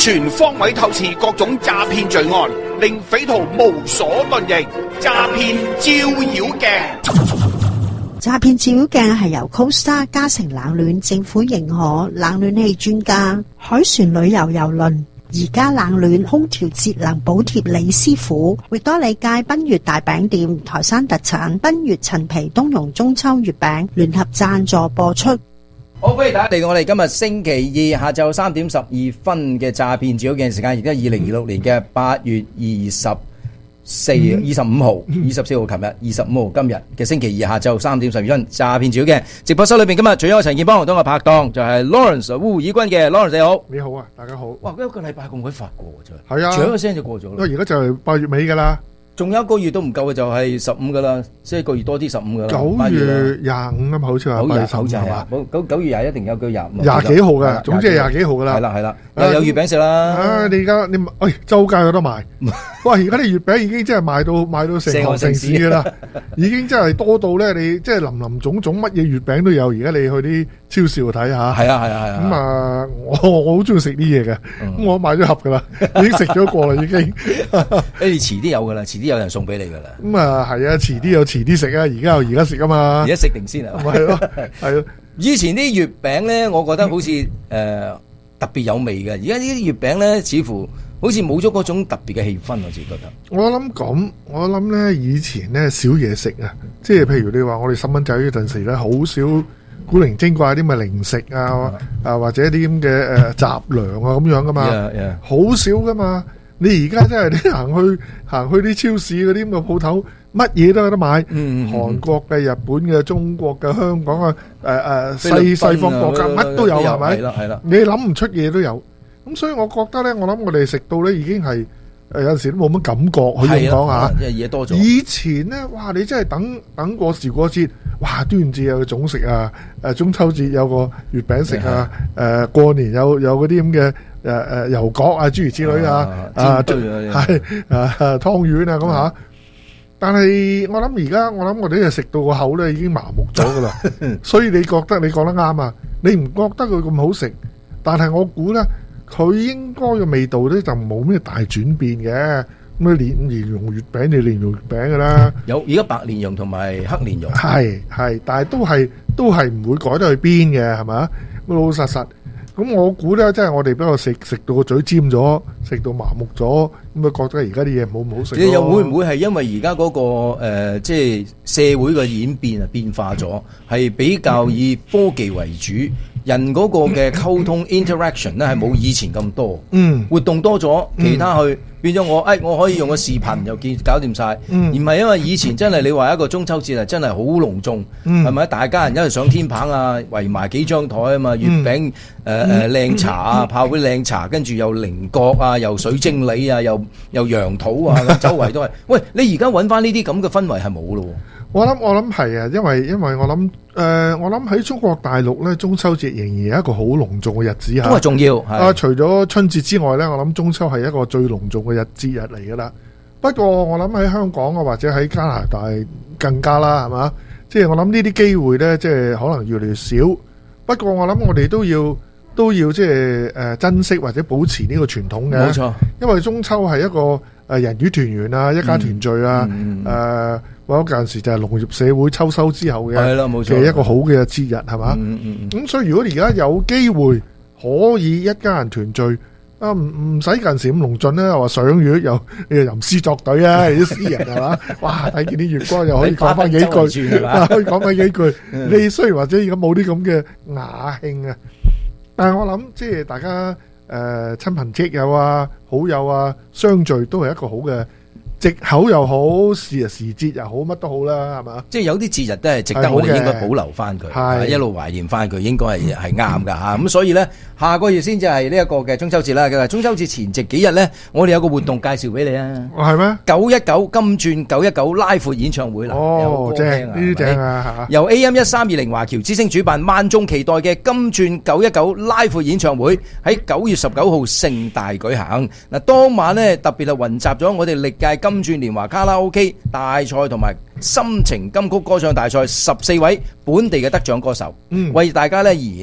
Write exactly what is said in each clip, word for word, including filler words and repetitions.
全方位透視各種詐騙罪案，令匪徒無所遁形。詐騙照妖鏡。 詐騙照妖鏡係由 Costa 嘉誠冷暖政府認可冷暖氣專家海船旅遊郵輪而家冷暖空調節能補貼李師傅，域多利街賓悅大餅店台山特產賓悅陳皮冬蓉中秋月餅聯合贊助播出。 好，歡迎大家嚟到我哋今日星期二下晝三點十二分嘅詐騙照妖鏡時間，而家二零二六年嘅八月二十四、二十五號、二十四號，琴日二十五號，今日嘅星期二下晝三點十二分，詐騙照妖鏡直播室裏邊，今日除咗陳健邦同我拍檔，就係 Lawrence 烏爾軍嘅 Lawrence， 你好， 你好啊，大家好。 哇，一個禮拜咁鬼快過真係， 係啊， 轉一個聲就過咗啦。 因為而家就係八月尾噶啦， 仲有一個月都唔夠嘅就係十五噶啦，即係一個月多啲十五噶啦。 九月廿五啊嘛，好似話九月十五係嘛？ 九九月廿一定有個廿五。 廿幾號嘅，總之係廿幾號噶啦。 係啦係啦，又有月餅食啦。 啊，你而家你喂周街有得賣。哇！而家啲月餅已經真係賣到賣到成行成市噶啦，已經真係多到咧，你即係林林總總乜嘢月餅都有。而家你去啲超市度睇下， 係啊係啊係啊。 咁啊，我我好中意食啲嘢嘅，咁我買咗盒噶啦，已經食咗過啦，已經。 你遲啲有噶啦，遲啲有人送俾你噶啦。 咁啊係啊，遲啲有遲啲食啊，而家有而家食啊嘛。 而家食定先啊？ 係咯，係咯。 以前啲月餅咧，我覺得好似誒特別有味嘅，而家呢啲月餅咧，似乎好似冇咗嗰種特別嘅氣氛，我自己覺得。 我諗咁，我諗咧以前咧少嘢食啊，即係譬如你話我哋細蚊仔嗰陣時咧，好少古靈精怪啲咪零食啊，啊或者啲咁嘅誒雜糧啊咁樣噶嘛，好、yeah, yeah. 少噶嘛。你而家真係你行去行去啲超市嗰啲咁嘅鋪頭，乜嘢都有得買。嗯，韓國嘅、日本嘅、中國嘅、香港嘅、誒誒西西方國家乜都有係咪？係啦係啦，你諗唔出嘢都有。咁所以我覺得咧，我諗我哋食到咧已經係誒有陣時都冇乜感覺，可以咁講下。 嘢多咗。以前咧，哇！你真係等等過時過節，哇！端午節有個粽食啊，誒中秋節有個月餅食啊，誒過年有有嗰啲咁嘅誒誒油角啊諸如此類啊，啊係啊湯圓啊咁嚇。但係我諗而家我諗我哋就食到個口咧已經麻木咗噶啦，所以你覺得你講得啱啊？你唔覺得佢咁好食？但係我估咧。佢應該嘅味道咧就冇咩大轉變嘅，咁你蓮蓮蓉月餅你蓮蓉月餅噶啦， 有而家白蓮蓉同埋黑蓮蓉， 係係，但係都係都係唔會改得去邊嘅，係咪？老老實實，咁我估咧，即係我哋比較食食到個嘴尖咗，食到麻木咗，咁啊覺得而家啲嘢冇唔好食。你又會唔會係因為而家嗰個誒，即係社會嘅演變啊變化咗，係比較以科技為主？人嗰個嘅溝通 interaction 咧係冇以前咁多，嗯，活動多咗，其他去、嗯、變咗我，誒、哎，我可以用個視頻又見搞掂晒，嗯，而唔係因為以前真係你話一個中秋節係真係好隆重，嗯，係咪？大家人一齊上天棚啊，圍埋幾張台啊嘛，月餅誒誒靚茶啊，炮灰靚茶，跟住又菱角啊，又水晶梨啊，又又楊桃啊，咁周圍都係。喂，你而家揾翻呢啲咁嘅氛圍係冇咯？ 我諗我諗係啊，因為因為我諗誒、呃，我諗喺中國大陸咧，中秋節仍然係一個好隆重嘅日子吓，都係重要。啊，除咗春節之外咧，我諗中秋係一個最隆重嘅日節日嚟噶啦。不過我諗喺香港啊，或者喺加拿大更加啦，係嘛？即係我諗呢啲機會咧，即係可能越嚟越少。不過我諗我哋都要都要即係誒珍惜或者保持呢個傳統嘅。冇錯，因為中秋係一個誒人與團圓啊，一家團聚啊，誒、嗯。呃或者嗰陣時就係農業社會秋收之後嘅嘅一個好嘅節日係嘛？咁、嗯嗯嗯、所以如果而家有機會可以一家人團聚啊，唔唔使近時咁隆重咧，又話賞月又又吟詩作對啊，啲詩人係嘛？哇！睇見啲月光又可以講翻幾句，可以講翻幾句。你雖然或者而家冇啲咁嘅雅興啊，但係我諗即係大家誒、呃、親朋戚友啊、好友啊相聚都係一個好嘅。藉口又好，時啊時節又好，乜都好啦，係嘛？即係有啲節日都係值得我哋應該保留翻佢，一路懷念翻佢，應該係係啱噶嚇。咁所以咧，下個月先至係呢一個嘅中秋節啦。嘅中秋節前夕幾日咧，我哋有個活動介紹俾你啊。係咩？九一九金鑽九一九拉闊演唱會啦。哦，正呢啲正啊！由 A M 一三二零華僑之聲主辦，萬眾期待嘅金鑽九一九拉闊演唱會喺九月十九號盛大舉行。嗱，當晚咧特別係雲集咗我哋歷屆金金鑽年華卡拉 OK 大賽同埋心情金曲歌唱大賽十四位本地嘅得獎歌手，嗯、為大家咧而演出。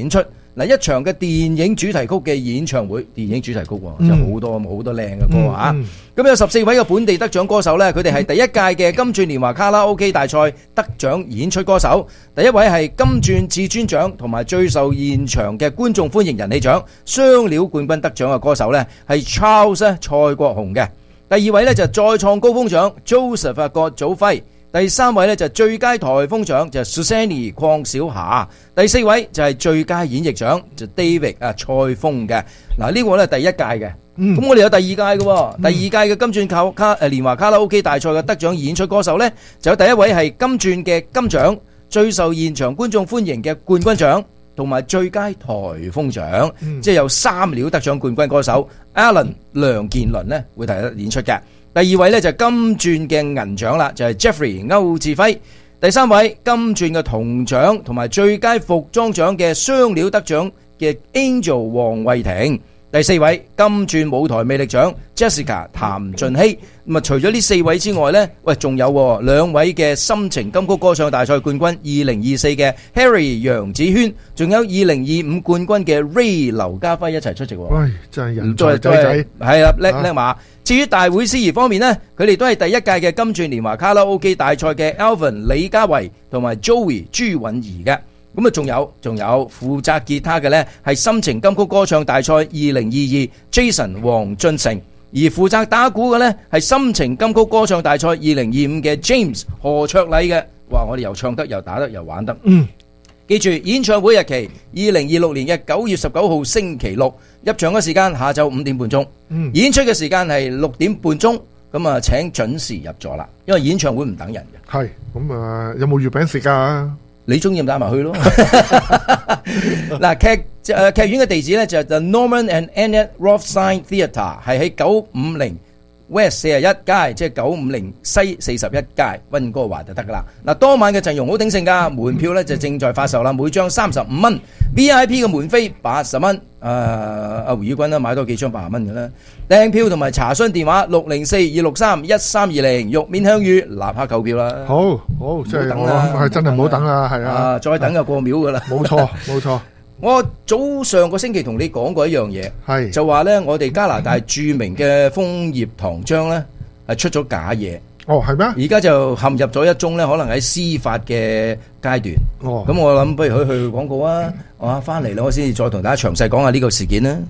嗱，一場嘅電影主題曲嘅演唱會，電影主題曲喎，嗯、就好多好多靚嘅歌啊！咁、嗯嗯、有十四位嘅本地得獎歌手呢，佢哋係第一屆嘅金鑽年華卡拉 OK 大賽得獎演出歌手。第一位係金鑽至尊獎同埋最受現場嘅觀眾歡迎人氣獎雙料冠軍得獎嘅歌手呢，係 Charles 蔡國雄嘅。第二位呢，就再創高峰獎 Joseph 郭祖輝。第三位呢，就最佳台風獎就 Susanny 鄺小霞，第四位就係最佳演繹獎就 David 啊蔡峰嘅。嗱，呢個呢，第一屆嘅，咁、嗯、我哋有第二屆嘅，嗯、第二屆嘅金鑽卡卡誒年華卡拉 OK 大賽嘅得獎演出歌手呢，就有第一位係金鑽嘅金獎最受現場觀眾歡迎嘅冠軍獎同埋最佳台風獎，嗯、即係有三料得獎冠軍歌手 Alan 梁健倫呢會提得演出嘅。第二位呢，就係金鑽嘅銀獎啦，就係 Jeffrey 歐志輝。第三位金鑽嘅銅獎同埋最佳服裝獎嘅雙料得獎嘅 Angel 黃慧婷。第四位金鑽舞台魅力獎 Jessica 譚俊熙。咁啊，除咗呢四位之外呢，喂，仲有兩位嘅心情金曲歌唱大賽冠軍，二零二四嘅 Harry 楊子軒，仲有二零二五冠軍嘅 Ray 劉家輝一齊出席。 喂，真係人才仔仔， 係啦，叻叻馬。至於大會司儀方面呢，佢哋都係第一屆嘅金鑽年華卡拉 OK 大賽嘅 Alvin 李家維同埋 Joey 朱允儀嘅。咁啊，仲有仲有負責吉他嘅呢係心情金曲歌唱大賽二零二二 Jason 黃俊成，而負責打鼓嘅呢係心情金曲歌唱大賽二零二五嘅 James 何卓禮嘅。哇！我哋又唱得又打得又玩得。嗯，記住演唱會日期二零二六年嘅九月十九號星期六，入場嘅時間下晝五點半鐘，嗯、演出嘅時間係六點半鐘。咁啊，請準時入座啦，因為演唱會唔等人嘅。係咁啊，有冇月餅食㗎？ 你中意帶埋去咯。嗱，劇誒劇院嘅地址咧就係 The Norman and Annette Rothstein Theatre， 係喺九五零 West 四十一街，即係九五零西四十一街溫哥華就得噶啦。嗱，當晚嘅陣容好鼎盛噶，門票咧就正在發售啦，每張三十五蚊 ，V I P 嘅門飛八十蚊。誒，阿胡宇君啦，買多幾張八十蚊嘅啦。訂票同埋查詢電話六零四二六三一三二零，玉面香芋，立刻購票啦。 好，好，即係等啦，係真係唔好等啊，係啊， 再等就過秒噶啦。 冇錯，冇錯。 我早上個星期同你講過一樣嘢，係就話咧，我哋加拿大著名嘅楓葉糖漿咧係出咗假嘢。 哦，係咩？ 而家就陷入咗一宗咧，可能喺司法嘅階段。哦，咁我諗不如去去廣告啊！我翻嚟啦，我先至再同大家詳細講下呢個事件啦。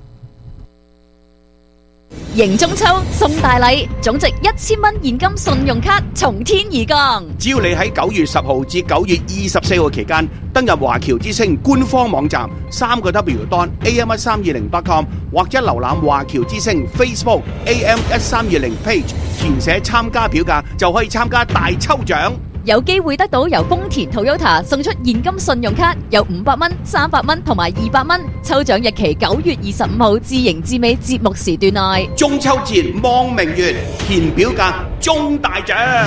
迎中秋送大禮，總值一千蚊現金信用卡從天而降。 只要你喺九月十號至九月二十四號期間登入華僑之星官方網站三個 W dot A M 一三二零 dot com 或者瀏覽華僑之星 Facebook A M 一三二零 page， 填寫參加表格就可以參加大抽獎。 有機會得到由豐田 Toyota 送出現金信用卡，有五百蚊、三百蚊同埋二百蚊。抽獎日期九月二十五號至迎至尾節目時段內。 中秋節望明月，填表格中大獎。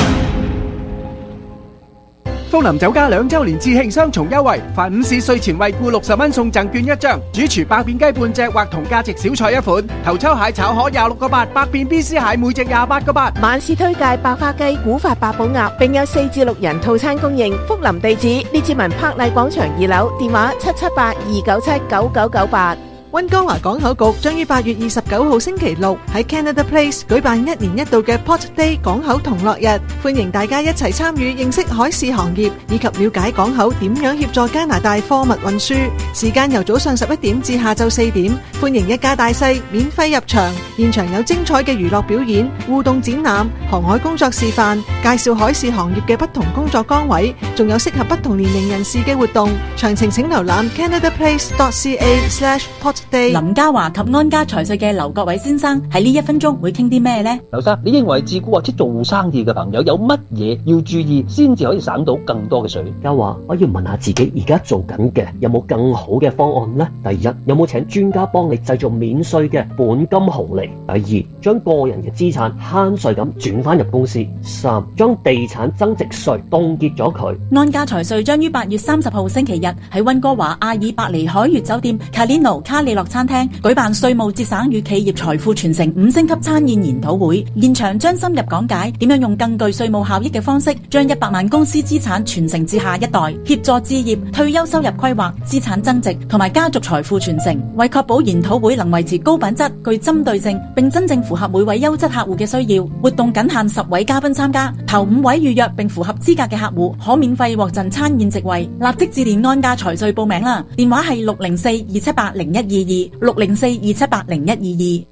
福林酒家兩周年致慶雙重優惠，凡午市稅前惠顧六十蚊送贈券一張，主廚百變雞半隻或同價值小菜一款，頭抽蟹炒河廿六個八，百變 B C 蟹每隻廿八個八。 晚市推介百花雞、古法八寶鴨，並有四至六人套餐供應。福林地址：列治文柏麗廣場二樓，電話七七八二九七九九九八。 溫哥華港口局將於八月二十九號星期六喺 Canada Place 舉辦一年一度嘅 Port Day 港口同樂日，歡迎大家一齊參與，認識海事行業以及了解港口點樣協助加拿大貨物運輸。時間由早上十一點至下晝四點，歡迎一家大細免費入場，現場有精彩嘅娛樂表演、互動展覽、航海工作示範，介紹海事行業嘅不同工作崗位，仲有適合不同年齡人士嘅活動。詳情請瀏覽 canadaplace dot c a slash port。 林家華及安家財稅嘅劉國偉先生喺呢一分鐘會傾啲咩呢？ 劉生，你認為自僱或者做生意嘅朋友有乜嘢要注意，先至可以省到更多嘅稅？ 家華，我要問下自己而家做緊嘅有冇更好嘅方案呢？第一，有冇請專家幫你製造免稅嘅本金紅利？第二，將個人嘅資產慳稅咁轉翻入公司？三，將地產增值稅凍結咗佢。 安家財稅將於八月三十號星期日喺溫哥華阿爾伯尼海悅酒店 Calino 卡利喜樂餐廳舉辦稅務節省與企業財富傳承五星級餐宴研討會，現場將深入講解點樣用更具稅務效益嘅方式，將一百萬公司資產傳承至下一代，協助置業、退休收入規劃、資產增值同埋家族財富傳承。為確保研討會能維持高品質、具針對性，並真正符合每位優質客戶嘅需要，活動僅限十位嘉賓參加，頭五位預約並符合資格嘅客戶可免費獲贈餐宴席位。立即致電安家財稅報名啦，電話係六零四二七八零一二二六零四二七八零一二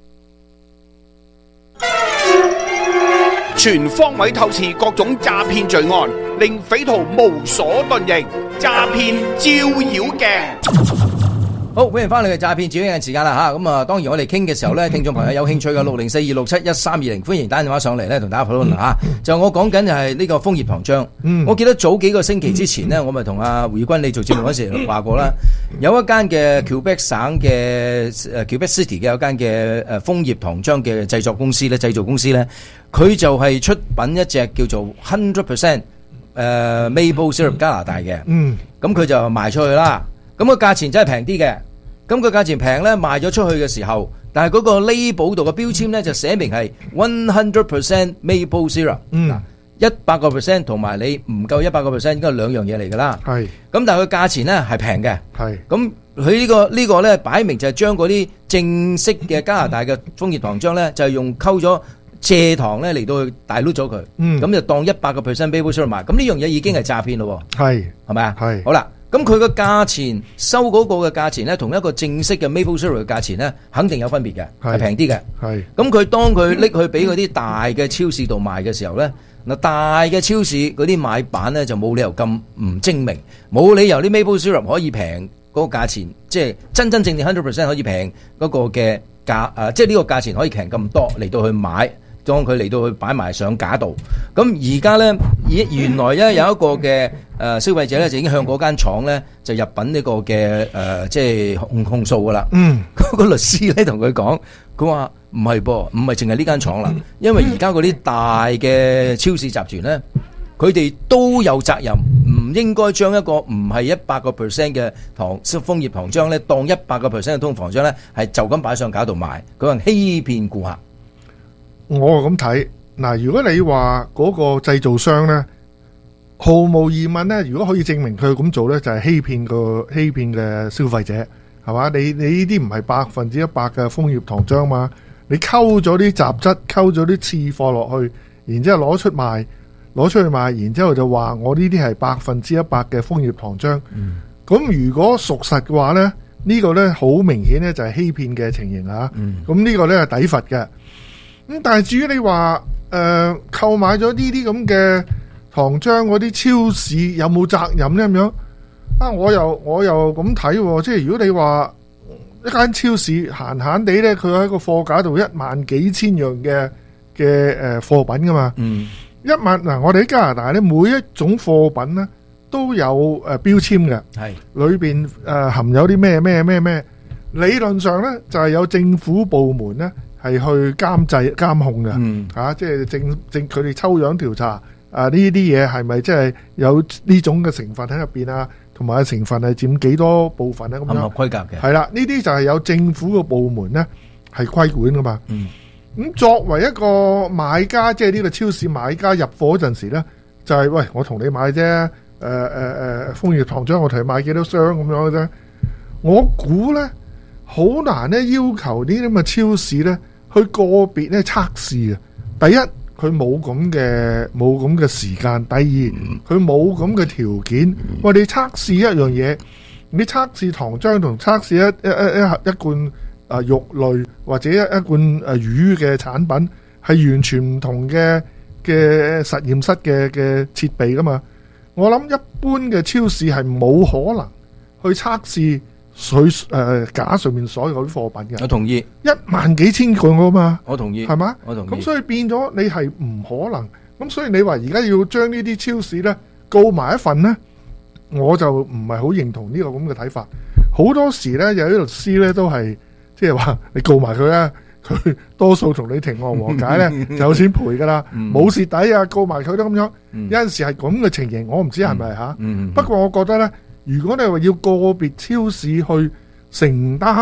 二。全方位透視各種詐騙罪案，令匪徒無所遁形。詐騙照妖鏡。 好，歡迎翻嚟嘅詐騙照妖鏡時間啦吓，咁啊，當然我哋傾嘅時候咧，聽眾朋友有興趣嘅六零四二六七一三二零，歡迎打電話上嚟咧，同大家討論吓。就我講緊就係呢個楓葉糖漿。嗯，我記得早幾個星期之前呢，我咪同阿胡耀君你做節目嗰時話過啦，有一間嘅 Quebec 省嘅誒 Quebec City 嘅有間嘅誒楓葉糖漿嘅製作公司咧，製造公司咧，佢就係出品一隻叫做 hundred percent 誒 Maple Syrup 加拿大嘅。嗯，咁佢就賣出去啦。咁個價錢真係平啲嘅，咁個價錢平咧賣咗出去嘅時候，但係嗰個 label 度嘅標籤咧就寫明係 one hundred percent maple syrup，嗯，一百個 percent 同埋你唔夠一百個 percent 應該係兩樣嘢嚟噶啦，係，咁但係佢價錢咧係平嘅，係，咁佢呢個呢個咧擺明就係將嗰啲正式嘅加拿大嘅楓葉糖漿咧就係用溝咗蔗糖咧嚟到去大碌咗佢，嗯，咁就當一百個 percent maple syrup 賣，咁呢樣嘢已經係詐騙咯，係，係咪啊？係，好啦。咁佢個價錢收嗰個嘅價錢咧，同一個正式嘅 maple syrup 嘅價錢咧，肯定有分別嘅，係平啲嘅。係。咁佢當佢拎去俾嗰啲大嘅超市度賣嘅時候咧，嗱大嘅超市嗰啲買板咧就冇理由咁唔精明，冇理由啲 maple syrup 可以平嗰個價錢，即係真真正正 hundred percent 可以平嗰個嘅價誒，即係呢個價錢可以平咁多嚟到去買。當佢嚟到去擺埋上架度，咁而家咧，原來咧有一個嘅誒消費者咧就已經向嗰間廠咧就入稟呢個嘅誒即係控控訴噶啦。嗯，嗰個律師咧同佢講，佢話唔係噃，唔係淨係呢間廠啦，因為而家嗰啲大嘅超市集團咧，佢哋都有責任，唔應該將一個唔係一百個 percent 嘅糖楓葉糖漿咧，當一百個 percent 嘅通糖漿咧，係就咁擺上架度賣，佢話欺騙顧客。 我咁睇嗱，如果你話嗰個製造商咧，毫無疑問咧，如果可以證明佢咁做咧，就係欺騙個欺騙嘅消費者，係嘛？你你呢啲唔係百分之一百嘅楓葉糖漿嘛？你溝咗啲雜質，溝咗啲次貨落去，然之後攞出賣，攞出去賣，然之後就話我呢啲係百分之一百嘅楓葉糖漿。咁、嗯、如果屬實嘅話咧，呢、呢個咧好明顯咧就係欺騙嘅情形啊！咁、嗯、呢個咧係抵罰嘅。咁但係至於你話誒購買咗呢啲咁嘅糖漿嗰啲超市有冇責任咧咁樣啊？我又我又咁睇，即係如果你話一間超市閒閒地咧，佢喺個貨架度一萬幾千樣嘅嘅誒貨品噶嘛，嗯，一萬嗱，我哋喺加拿大咧，每一種貨品咧都有誒標籤嘅，係裏邊誒含有啲咩咩咩咩，理論上咧就係有政府部門咧。係去監制監控嘅，嗯，啊，即係正正佢哋抽樣調查啊，呢啲嘢係咪即係有呢種嘅成分喺入邊啊？同埋成分係佔幾多部分咧？咁樣合規格嘅係啦，呢啲就係有政府嘅部門咧係規管噶嘛。嗯，咁作為一個買家，即係呢個超市買家入貨嗰陣時咧，就係、是、喂，我同你買啫，誒誒誒，楓葉糖漿我同你買幾多箱咁樣嘅啫。我估咧好難咧要求呢啲咁嘅超市咧。去個別咧測試啊！第一，佢冇咁嘅冇咁嘅時間；第二，佢冇咁嘅條件。喂，你測試一樣嘢，你測試糖漿同測試一一一一一罐啊肉類或者一一罐誒魚嘅產品，係完全唔同嘅嘅實驗室嘅嘅設備噶嘛？我諗一般嘅超市係冇可能去測試。水誒、呃、架上面所有啲貨品嘅， 我同意一萬幾千個啊嘛， 我同意係嘛， 我同意。 咁所以變咗你係唔可能，咁所以你話而家要將呢啲超市咧告埋一份咧，我就唔係好認同呢個咁嘅睇法。好多時咧有啲律師咧都係即係話你告埋佢咧，佢多數同你庭外和解咧就有錢賠噶啦，冇蝕底啊，告埋佢都咁樣。嗯、有陣時係咁嘅情形，我唔知係咪吓。不過我覺得咧。如果你話要個別超市去承擔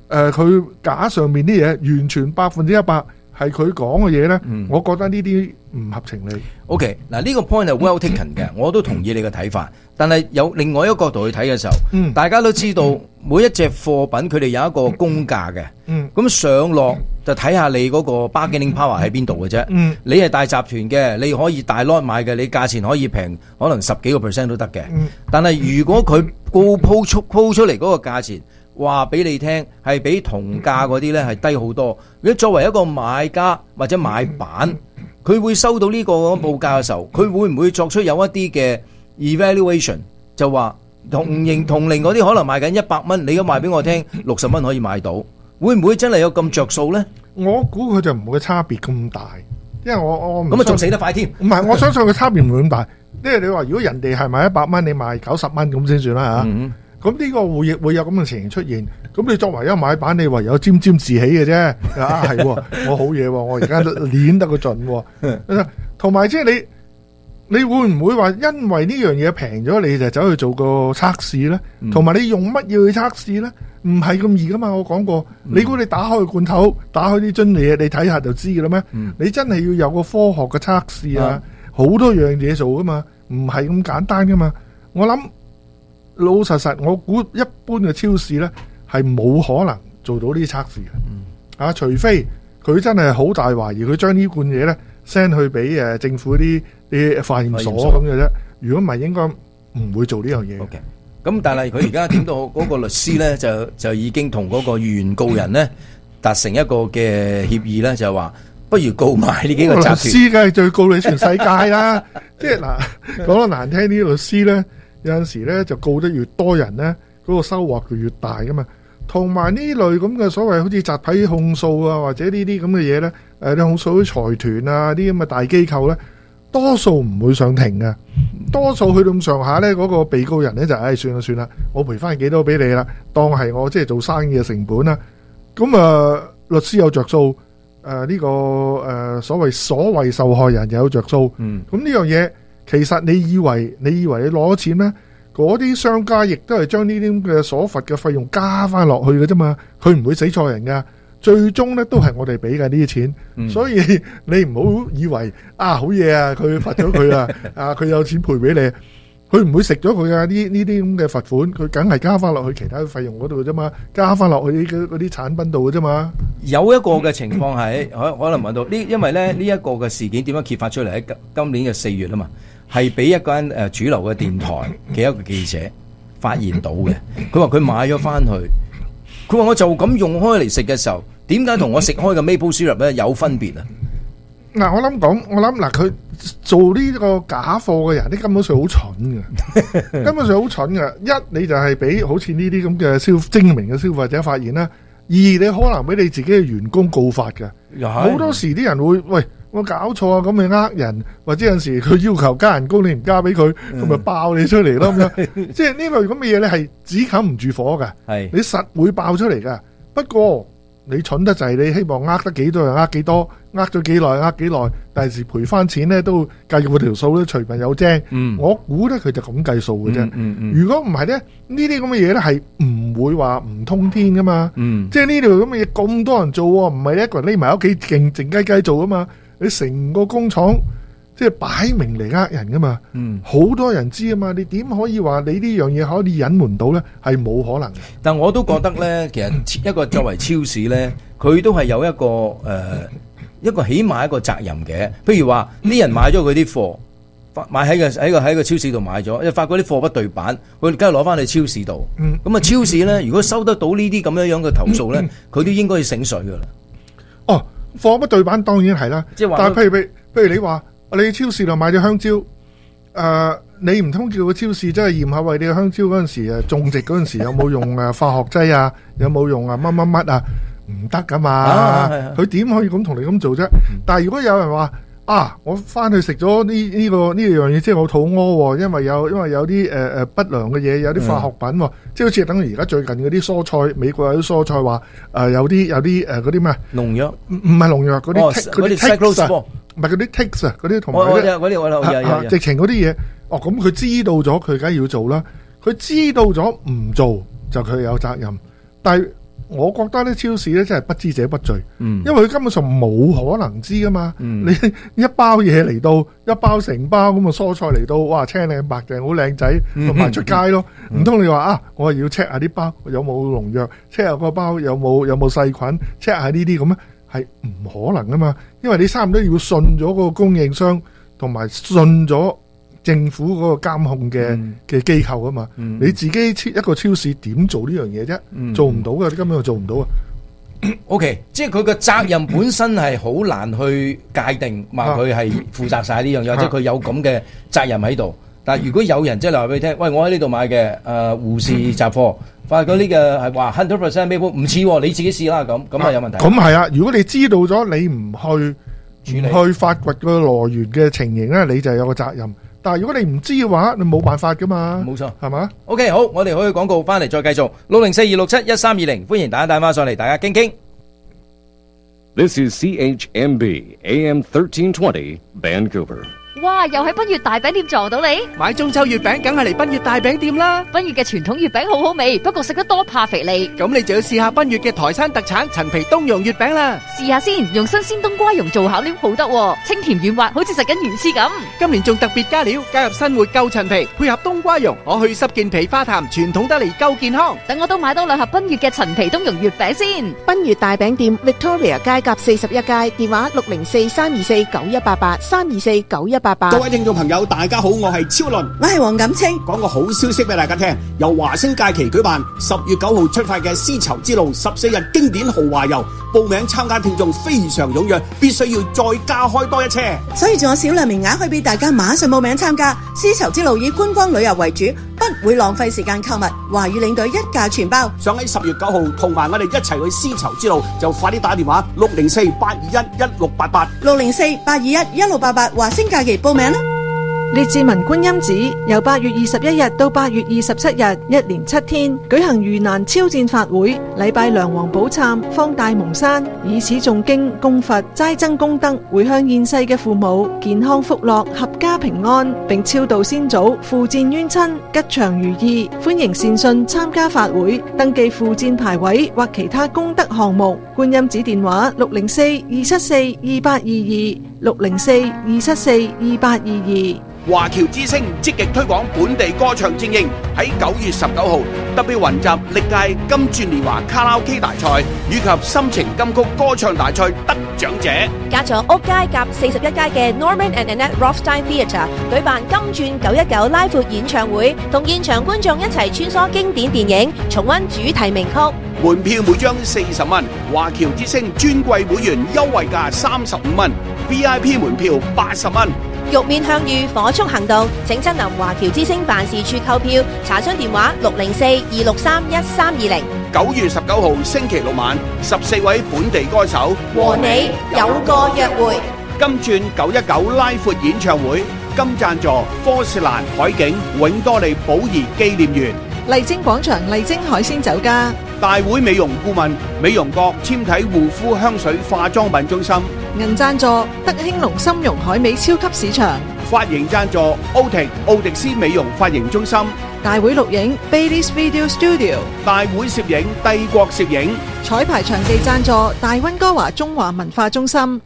誒佢架上面啲嘢完全百分之一百係佢講嘅嘢咧， 嗯、 我覺得呢啲唔合情理。 OK， 嗱呢個 point 係 well taken 嘅，我都同意你嘅睇法。但係有另外一個角度去睇嘅時候，嗯、大家都知道每一隻貨品佢哋有一個公價嘅，咁、嗯、上落就睇下你嗰個 bargaining power 喺邊度嘅啫。嗯、你係大集團嘅，你可以大 lot 買嘅，你價錢可以平，可能十幾個 percent 都得嘅。嗯、但係如果佢高鋪出鋪出嚟嗰個價錢，話俾你聽係比同價嗰啲咧係低好多。如果作為一個買家或者買板，佢會收到呢個報價嘅時候，佢會唔會作出有一啲嘅 evaluation， 就話同型同齡嗰啲可能賣緊一百蚊，你而家賣俾我聽六十蚊可以買到，會唔會真係有咁着數咧？ 我估佢就唔會差別咁大，因為我我咁啊仲死得快添。 唔係，我相信佢差別唔會咁大，因為你話如果人哋係賣一百蚊，你賣九十蚊咁先算啦嚇。嗯咁呢個會會有咁嘅情形出現，咁你作為一個買板，你唯有沾沾自喜嘅啫。啊，係，我好嘢，我而家練得個盡。同埋即係你，你會唔會話因為呢樣嘢平咗，你就走去做個測試咧？同埋、嗯、你用乜嘢去測試咧？唔係咁易噶嘛。我講過，嗯、你估你打開個罐頭，打開啲樽嘢，你睇下就知噶啦咩？嗯、你真係要有個科學嘅測試啊，好、嗯、多樣嘢做噶嘛，唔係咁簡單噶嘛。我諗。老老實實，我估一般嘅超市咧係冇可能做到呢啲測試嘅，嗯、啊，除非佢真係好大懷疑，佢將呢罐嘢咧 send 去俾誒政府啲啲化驗所咁嘅啫。如果唔係，應該唔會做呢樣嘢。 OK， 咁但係佢而家點到嗰個律師咧，就就已經同嗰個原告人咧達成一個嘅協議咧，就係話不如告埋呢幾個集團。律師梗係最告你全世界啦，即係嗱講得難聽啲，律師咧。有陣時咧就告得越多人咧，嗰個收穫就越大噶嘛。同埋呢類咁嘅所謂好似集體控訴啊，或者呢啲咁嘅嘢咧，誒你控訴啲財團啊，啲咁嘅大機構咧，多數唔會上庭嘅。多數去到咁上下咧，嗰個被告人咧就唉算啦算啦，我賠翻幾多俾你啦，當係我即係做生意嘅成本啦。咁啊，律師有着數，誒呢個誒所謂所謂受害人有着數。嗯，咁呢樣嘢。其實你以為你以為你攞咗錢咩？嗰啲商家亦都係將呢啲咁嘅所罰嘅費用加翻落去嘅啫嘛，佢唔會死錯人噶，最終咧都係我哋俾嘅呢啲錢，嗯、所以你唔好以為啊好嘢啊，佢罰咗佢啊，啊佢有錢賠俾你，佢唔會食咗佢啊呢呢啲咁嘅罰款，佢梗係加翻落去其他費用嗰度嘅啫嘛，加翻落去嗰啲產品度嘅啫嘛。有一個嘅情況係可可能問到呢，因為咧呢一個嘅事件點樣揭發出嚟喺今年嘅四月啊嘛。係俾一間誒主流嘅電台嘅一個記者發現到嘅，佢話佢買咗翻去，佢話我就咁用開嚟食嘅時候，點解同我食開嘅 maple syrup 咧有分別啊？嗱，我諗講，我諗嗱，佢做呢個假貨嘅人，啲根本上好蠢嘅，根本上好蠢嘅。一你就係俾好似呢啲咁嘅消精明嘅消費者發現啦；二你可能俾你自己嘅員工告發嘅，好多時啲人會喂。我搞錯啊！咁咪呃人，或者有陣時佢要求加人工，你唔加俾佢，咁咪爆你出嚟咯咁樣。即係呢類咁嘅嘢咧，係只冚唔住火㗎。係你實會爆出嚟㗎。不過你蠢得滯，你希望呃得幾多就呃幾多，呃咗幾耐呃幾耐，第時賠翻錢咧都計過條數咧，隨便有精。嗯，我估咧佢就咁計數嘅啫。嗯嗯嗯、如果唔係咧，呢啲咁嘅嘢咧係唔會話唔通天噶嘛。嗯，即係呢類咁嘅嘢咁多人做，唔係一個人匿埋屋企靜靜雞雞做噶嘛。你成個工廠即係擺明嚟呃人噶嘛，嗯，好多人知啊嘛，你點可以話你呢樣嘢可以隱瞞到咧？係冇可能嘅。但我都覺得咧，其實一個作為超市咧，佢都係有一個誒、呃、一個起碼一個責任嘅。譬如話啲人買咗佢啲貨，買喺個喺個喺個超市度買咗，又發覺啲貨不對版，佢梗係攞翻去超市度。嗯，咁啊超市咧，如果收得到呢啲咁樣樣嘅投訴咧，佢都應該要醒水噶啦。哦。貨不對版當然係啦，即係話，但係譬如譬如譬如你話你去超市度買咗香蕉，誒、呃，你唔通叫個超市真係驗下喂你嘅香蕉嗰陣時誒種植嗰陣時有冇用誒化學劑啊，有冇用啊乜乜乜啊，唔得噶嘛，佢點、啊、可以咁同你咁做啫？嗯、但係如果有人話啊，我翻去食咗呢呢個呢樣嘢，即係我肚屙，因為有因為有啲誒誒不良嘅嘢，有啲化學品，嗯、即係好似等於而家最近嗰啲蔬菜，美國有啲蔬菜話誒、呃、有啲有啲誒嗰啲咩農藥，唔唔係農藥嗰啲嗰啲 ticks 唔係嗰啲 ticks 啊，嗰啲同埋嗰啲直情嗰啲嘢，哦咁佢知道咗，佢梗係要做啦。佢知道咗唔做就佢有責任，但係我覺得咧超市咧真係不知者不罪， 嗯， 因為佢根本上冇可能知噶嘛。 嗯、 你一包嘢嚟到，一包成包咁啊蔬菜嚟到，哇青靚白淨好靚仔，咪賣出街咯。唔通、嗯、你話啊，我係要 check 下啲包有冇農藥 ，check 下個包有冇有冇細菌 ，check 下呢啲咁咧，係唔可能噶嘛。因為你差唔多要信咗個供應商，同埋信咗政府嗰個監控嘅嘅機構啊嘛，嗯、你自己超一個超市點做呢樣嘢啫？嗯、做唔到嘅，你根本就做唔到啊。 O、okay, K， 即係佢個責任本身係好難去界定，話佢係負責晒呢樣嘢，或者佢有咁嘅責任喺度。但係如果有人即係話俾你聽，喂，我喺呢度買嘅誒護士雜貨，發覺呢個係話 hundred percent maple 唔似，你自己試啦，咁咁係有問題。咁係啊，如果你知道咗你唔去唔去發掘個來源嘅情形咧，你就有個責任。但係如果你唔知嘅話，你冇辦法噶嘛。冇錯，係嘛 ？OK， 好，我哋可以廣告翻嚟再繼續。六零四二六七一三二零，歡迎大家打電話上嚟，大家傾傾。 This is C H M B A M thirteen twenty Vancouver。 哇！又喺奔月大餅店撞到你， 買中秋月餅梗係嚟奔月大餅店啦。 奔月嘅傳統月餅好好味，不過食得多怕肥膩。 咁你就要試下奔月嘅台山特產陳皮冬蓉月餅啦。 試下先，用新鮮冬瓜蓉做餡料好得，清甜軟滑，好似食緊魚絲咁。 今年仲特別加料，加入新活夠陳皮，配合冬瓜蓉，可去濕健脾化痰，傳統得嚟夠健康。 等我都買多兩盒奔月嘅陳皮冬蓉月餅先。 奔月大餅店 Victoria 街甲四十一街，電話六零四三二四九一八八三二四九一八八。 各位聽眾朋友，大家好，我係超倫， 我係黃錦清。 講個好消息俾大家聽，由華星假期舉辦十月九號出發嘅絲綢之路十四日經典豪華遊，報名參加聽眾非常踴躍，必須要再加開多一車， 所以仲有少量名額可以俾大家馬上報名參加。絲綢之路以觀光旅遊為主，不會浪費時間購物，華語領隊一價全包。 想喺十月九號同埋我哋一齊去絲綢之路，就快啲打電話六零四八二一一六八八六零四八二一一六八八華星假期報名啦。 列治文觀音寺由八月二十一日到八月二十七日，一連七天舉行盂蘭超薦法會，禮拜梁皇寶懺，方大蒙山，以此誦經供佛，齋增功德，回向現世嘅父母健康福樂，合家平安，並超度先祖，附薦冤親，吉祥如意。歡迎善信參加法會，登記附薦牌位或其他功德項目。觀音寺電話六零四二七四二八二二六零四二七四二八二二。 華僑之聲積極推廣本地歌唱精英，喺九月十九號特別雲集歷屆金鑽年華卡拉 OK 大賽以及心情金曲歌唱大賽得獎者， 加咗屋街夾四十一街嘅 Norman and Annette Rothstein Theatre 舉辦金鑽九一九拉闊演唱會，同現場觀眾一齊穿梭經典電影，重溫主題名曲。 門票每張四十蚊，華僑之聲尊貴會員優惠價三十五蚊 ，V I P 門票八十蚊。 玉面向隅火速行動，請親臨華僑之聲辦事處購票，查詢電話六零四二六三一三二零。 九月十九號星期六晚，十四位本地歌手和你有個約會。 金鑽九一九拉闊演唱會，金贊助科士蘭海景永多利寶儀紀念園。 麗晶廣場麗晶海鮮酒家。 大會美容顧問美容閣纖體護膚香水化妝品中心。 銀贊助德興隆參茸海味超級市場。 髮型贊助奧迪奧迪斯美容髮型中心。 大會錄影 Bailey's Video Studio。 大會攝影帝國攝影。 彩排場地贊助大溫哥華中華文化中心。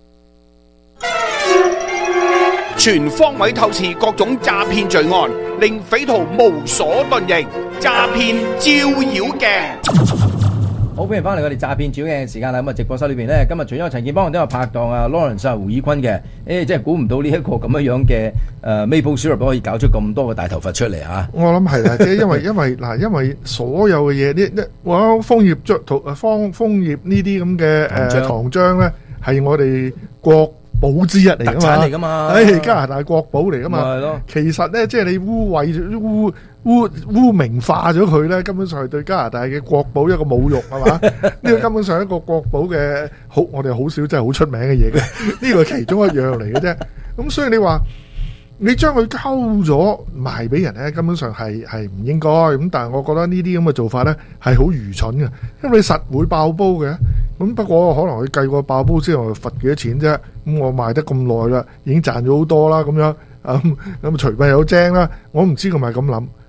全方位透視各種詐騙罪案，令匪徒無所遁形。詐騙照妖鏡。 好，歡迎翻嚟我哋詐騙照妖鏡嘅時間啦。咁啊，直播室裏邊咧，今日除咗陳建邦，都有拍檔啊 Lawrence 啊胡以坤嘅。誒，真係估唔到呢一個咁樣樣嘅誒 Maple Syrup 可以搞出咁多嘅大頭佛出嚟嚇。 我諗係啦，即係因為因為嗱，因為所有嘅嘢呢呢，我楓葉著圖誒楓楓葉呢啲咁嘅誒糖漿咧，係我哋國寶之一嚟噶嘛，特產嚟噶嘛，誒加拿大國寶嚟噶嘛，係咯。其實咧，即係你污穢污污污名化咗佢咧，根本上係對加拿大嘅國寶一個侮辱，係嘛？呢個根本上係一個國寶嘅好，我哋好少真係好出名嘅嘢嘅，呢個係其中一樣嚟嘅啫。咁所以你話你將佢溝咗賣俾人咧，根本上係係唔應該。咁但係我覺得呢啲咁嘅做法咧係好愚蠢嘅，因為你實會爆煲嘅。咁不過可能佢計過爆煲之後罰幾多錢啫？咁我賣得咁耐啦，已經賺咗好多啦，咁樣咁咁除非有精啦。我唔知佢咪咁諗。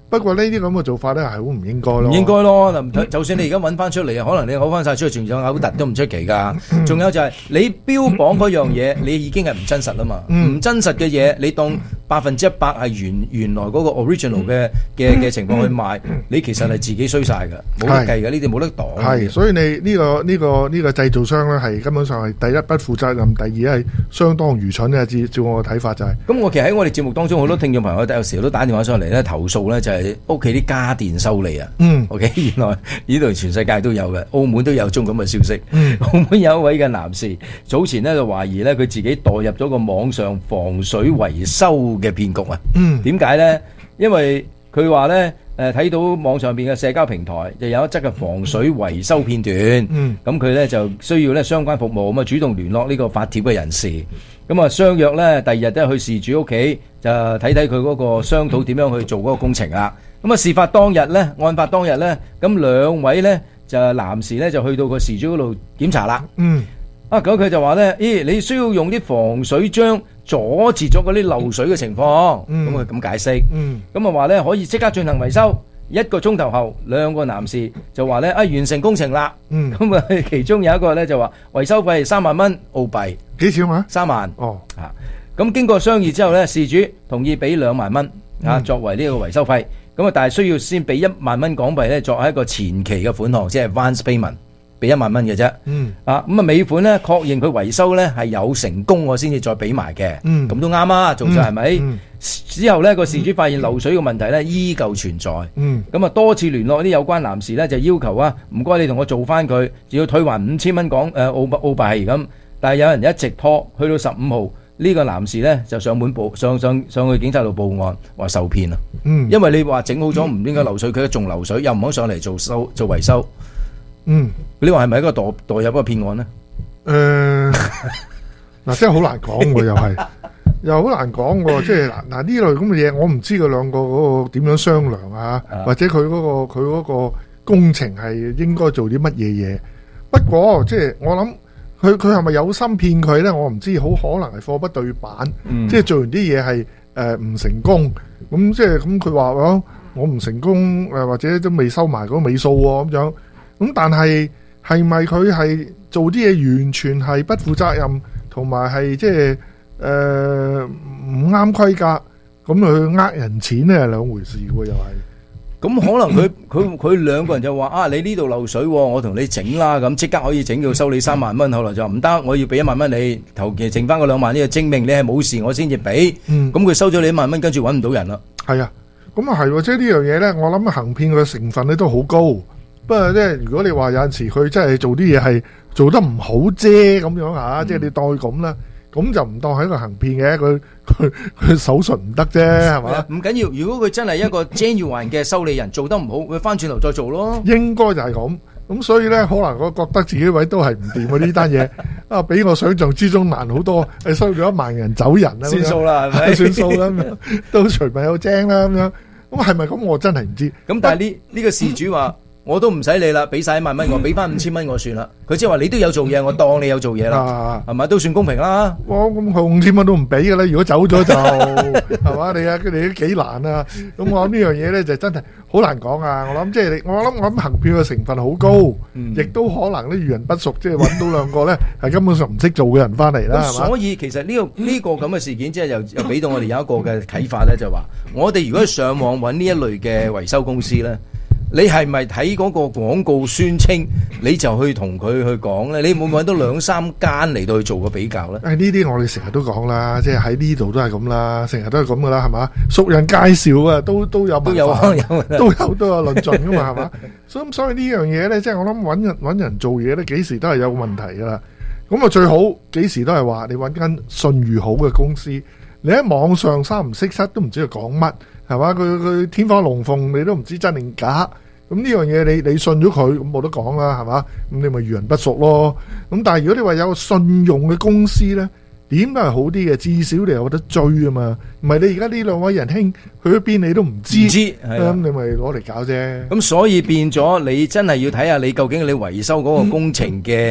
不過呢啲咁嘅做法咧係好唔應該咯。 唔應該咯，嗱，就算你而家揾翻出嚟，可能你嘔翻晒出去，仲有嘔突都唔出奇㗎。仲有就係你標榜嗰樣嘢，你已經係唔真實啦嘛。唔真實嘅嘢，你當百分之一百係原原來嗰個 original 嘅嘅嘅情況去賣，你其實係自己衰晒㗎，冇得計㗎，呢啲冇得擋。 係，所以你呢個呢個呢個製造商咧係根本上係第一不負責任，第二係相當愚蠢嘅。照照我嘅睇法就係。 咁我其實喺我哋節目當中，好多聽眾朋友有時都打電話上嚟咧投訴咧，就係屋企啲家電修理啊。 嗯 ，OK， 原來呢度全世界都有嘅，澳門都有宗咁嘅消息。 嗯， 澳門有一位嘅男士早前咧就懷疑咧佢自己墮入咗個網上防水維修嘅騙局啊。 嗯， 點解咧？因為佢話咧誒睇到網上邊嘅社交平台就有一則嘅防水維修片段。 嗯， 咁佢咧就需要咧相關服務，咁啊主動聯絡呢個發帖嘅人士。咁啊，相約咧，第二日都去事主屋企，就睇睇佢嗰個商討點樣去做嗰個工程啦。咁啊，事發當日咧，案發當日咧，咁兩位咧就男士咧就去到個事主嗰度檢查啦。 嗯， 啊，咁佢就話咧，咦，你需要用啲防水漿阻截咗嗰啲漏水嘅情況。咁佢咁解釋。 嗯， 咁啊話咧可以即刻進行維修。一個鐘頭後，兩個男士就話咧啊完成工程啦。 嗯， 咁啊其中有一個咧就話維修費三萬蚊澳幣。 幾錢啊？ 三萬。 哦， 啊，咁經過商議之後咧，事主同意俾兩萬蚊啊作為呢個維修費。咁啊，但係需要先俾一萬蚊港幣咧作為一個前期嘅款項，即係 advance payment，俾一萬蚊嘅啫。 嗯。 啊，咁啊尾款咧確認佢維修咧係有成功，我先至再俾埋嘅。 嗯。 咁都啱啊，做晒係咪？ 嗯。 之後咧個事主發現漏水嘅問題咧依舊存在。 嗯。 咁啊多次聯絡啲有關男士咧，就要求啊，唔該你同我做翻佢，仲要退還五千蚊港誒澳澳幣咁。但係有人一直拖，去到十五號呢個男士咧就上門報上上上去警察度報案，話受騙啊。 嗯。 因為你話整好咗唔應該漏水，佢仲漏水，又唔肯上嚟做修做維修。 嗯。 你話係咪一個墮墮入一個騙案咧？ 誒，嗱，真係好難講喎，又係。又好難講喎，即係嗱嗱呢類咁嘅嘢，我唔知佢兩個嗰個點樣商量啊，或者佢嗰個佢嗰個工程係應該做啲乜嘢嘢。不過即係我諗，佢佢係咪有心騙佢咧？我唔知，好可能係貨不對版， 嗯、 即係做完啲嘢係誒唔成功，咁即係咁佢話我我唔成功誒，或者都未收埋嗰個尾數喎咁樣。咁但係係咪佢係做啲嘢完全係不負責任，同埋係即係？誒唔啱規格，咁去呃人錢咧係兩回事喎，又係。 咁可能佢佢佢兩個人就話啊，你呢度漏水，我同你整啦，咁即刻可以整到收你三萬蚊。後來就唔得，我要俾一萬蚊你，頭期剩翻嗰兩萬呢，就證明你係冇事，我先至俾。咁佢收咗你一萬蚊，跟住揾唔到人啦。 係啊，咁啊係喎，即係呢樣嘢咧，我諗行騙嘅成分咧都好高。不過即係如果你話有陣時佢真係做啲嘢係做得唔好啫咁樣嚇，即係你當佢咁啦。咁就唔當係一個行騙嘅，佢佢佢手術唔得啫，係嘛？ 唔緊要，如果佢真係一個 genuine 嘅修理人，做得唔好，佢翻轉頭再做咯。 應該就係咁，咁所以咧，可能我覺得自己位都係唔掂啊！呢單嘢啊，比我想象之中難好多。你收咗一萬人走人啦， 算數啦，係咪？ 算數啦，都隨便有精啦咁樣。咁係咪咁？我真係唔知。 咁但係呢呢個事主話。我都唔使理啦，俾晒一萬蚊我，俾翻五千蚊我算啦。佢即係話你都有做嘢，我當你有做嘢啦，係咪、啊、都算公平啦？ 哇，咁佢五千蚊都唔俾嘅啦，如果走咗就係嘛？你啊，佢哋都幾難啊！咁我諗呢樣嘢咧就真係好難講啊！我諗即係我諗我諗行騙嘅成分好高，亦、嗯、都可能咧遇人不淑，即係揾到兩個咧係根本上唔識做嘅人翻嚟啦，係嘛？ 所以其實呢、這個呢、這個咁嘅事件，即係又又俾到我哋有一個嘅啟發咧，就話我哋如果上網揾呢一類嘅維修公司咧。你係咪睇嗰個廣告宣稱，你就去同佢去講咧？你會唔會揾到兩三間嚟到去做個比較咧？ 誒呢啲我哋成日都講啦，即係喺呢度都係咁啦，成日都係咁噶啦，係嘛？熟人介紹啊，都都有都有有都有都有論盡噶嘛，係嘛？所以所以呢樣嘢咧，即係我諗揾人揾人做嘢咧，幾時都係有問題噶啦。咁啊最好幾時都係話你揾間信譽好嘅公司，你喺網上三唔識七都唔知佢講乜。係嘛？佢佢天花龍鳳，你都唔知真定假。咁呢樣嘢你你信咗佢，咁冇得講啦，係嘛？咁你咪遇人不淑咯。咁但係如果你話有個信用嘅公司咧，點都係好啲嘅，至少你有得追啊嘛。唔係你而家呢兩位仁兄去咗邊，你都唔知。唔知咁你咪攞嚟搞啫。 咁所以變咗，你真係要睇下你究竟你維修嗰個工程嘅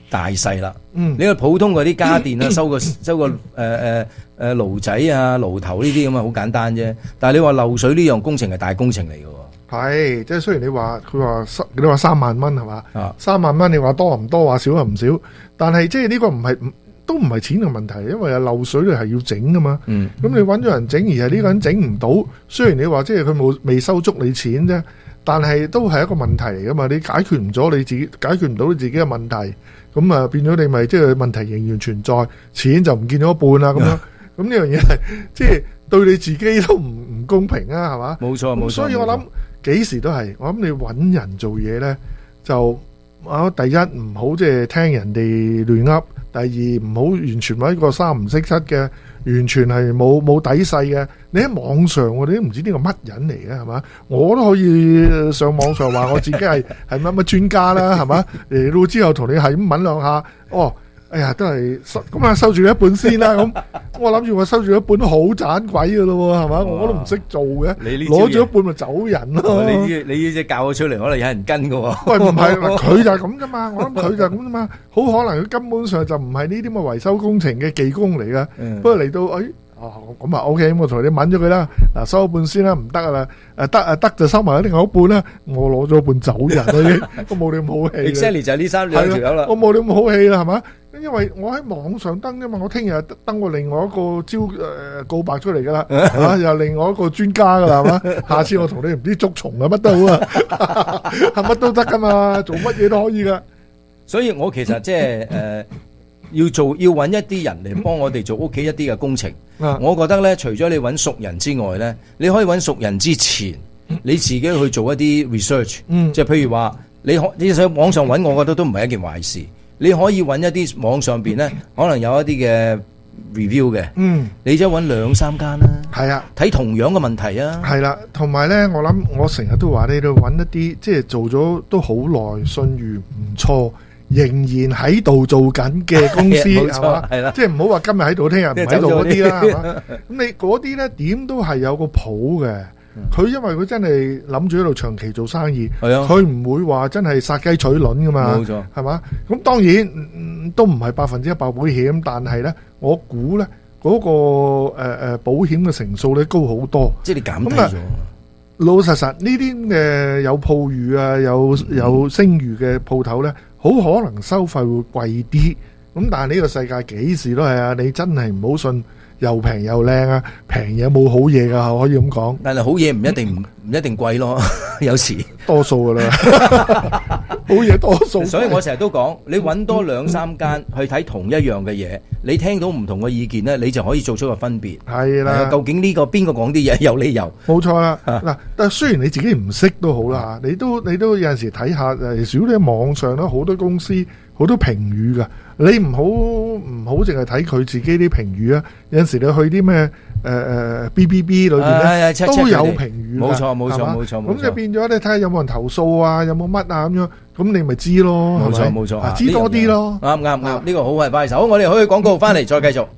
大細啦。 嗯， 你個普通嗰啲家電啦，收個收個誒誒誒爐仔啊、爐頭呢啲咁啊，好簡單啫。但係你話漏水呢樣工程係大工程嚟嘅喎。 係，即係雖然你話佢話三，你話三萬蚊係嘛？ 啊， 三萬蚊你話多唔多，話少又唔少，但係即係呢個唔係唔都唔係錢嘅問題，因為漏水你係要整噶嘛。 嗯， 咁你揾咗人整，而係呢個人整唔到，雖然你話即係佢冇未收足你錢啫，但係都係一個問題嚟噶嘛。你解決唔咗你自己，解決唔到你自己嘅問題，咁啊變咗你咪即係問題仍然存在，錢就唔見咗一半啦咁樣。咁呢樣嘢係即係對你自己都唔唔公平啊，係嘛？ 冇錯冇錯。 所以我諗幾時都係，我諗你揾人做嘢咧，就啊第一唔好即係聽人哋亂噏，第二唔好完全揾一個三唔識七嘅，完全係冇冇底細嘅。你喺網上你都唔知呢個乜人嚟嘅係嘛？我都可以上網上話我自己係係乜乜專家啦，係嘛？嚟到之後同你係咁問兩下，哦。哎呀，都係收咁啊，收住一半先啦。咁我諗住我收住一半都好盞鬼噶咯，係嘛？我都唔識做嘅，攞住一半咪走人咯。 你呢你呢隻教咗出嚟，可能有人跟噶喎。 喂，唔係，佢就係咁啫嘛。我諗佢就係咁啫嘛。好可能佢根本上就唔係呢啲咁嘅維修工程嘅技工嚟噶。不過嚟到，哎，哦咁啊 OK，咁我同你問咗佢啦。嗱，收一半先啦，唔得啊啦，誒得啊得就收埋另外一半啦。我攞咗一半走人啦，已經，我冇你咁好氣。 Exactly 就係呢三兩條友啦。 我冇你咁好氣啦，係嘛？因為我喺網上登啫嘛，我聽日登過另外一個招誒、呃、告白出嚟噶啦，啊又另外一個專家噶啦，係嘛？下次我同你唔知捉蟲啊乜都好啊，係乜都得噶嘛，做乜嘢都可以噶。 所以我其實即係誒要做要揾一啲人嚟幫我哋做屋企一啲嘅工程。 啊、 我覺得咧，除咗你揾熟人之外咧，你可以揾熟人之前，你自己去做一啲 research， 嗯， 即係譬如話你可你喺網上揾，我覺得都唔係一件壞事。你可以揾一啲網上邊咧，可能有一啲嘅 review 嘅， 嗯， 你即係揾兩三間啦， 係啊， 睇同樣嘅問題啊， 係啦，同埋咧，我諗我成日都話你都揾一啲即係做咗都好耐，信譽唔錯，仍然喺度做緊嘅公司係嘛，係啦，即係唔好話今日喺度，聽日唔喺度嗰啲啦，係嘛，咁你嗰啲咧點都係有個譜嘅。佢因為佢真係諗住喺度長期做生意，佢唔會話真係殺雞取卵噶嘛，冇錯，係嘛？咁當然、嗯、都唔係百分之一百保險，但係咧，我估咧嗰個誒誒、呃、保險嘅成數咧高好多， 即係你減低咗。 老實實呢啲嘅有鋪譽啊，有有聲譽嘅鋪頭咧，好可能收費會貴啲。咁但係呢個世界幾時都係啊，你真係唔好信。又平又靚啊！平嘢冇好嘢噶，可以咁講。 但係好嘢唔一定唔唔一定貴咯，有時多數噶啦，好嘢多數。 所以我成日都講，你揾多兩三間去睇同一樣嘅嘢，你聽到唔同嘅意見咧，你就可以做出個分別。 係啦， 究竟呢個邊個講啲嘢有理由？ 冇錯啦。嗱，但係雖然你自己唔識都好啦，你都你都有陣時睇下誒，如果你喺網上咧，好多公司好多評語噶。你唔好唔好淨係睇佢自己啲評語啊！有陣時你去啲咩誒誒 B B B 裏邊咧都有評語， 冇錯冇錯冇錯。 咁就變咗你睇下有冇人投訴啊，有冇乜啊咁樣，咁你咪知咯。 冇錯冇錯， 知多啲咯。 啱啱啱，呢個好係快手。我哋可以廣告翻嚟再繼續。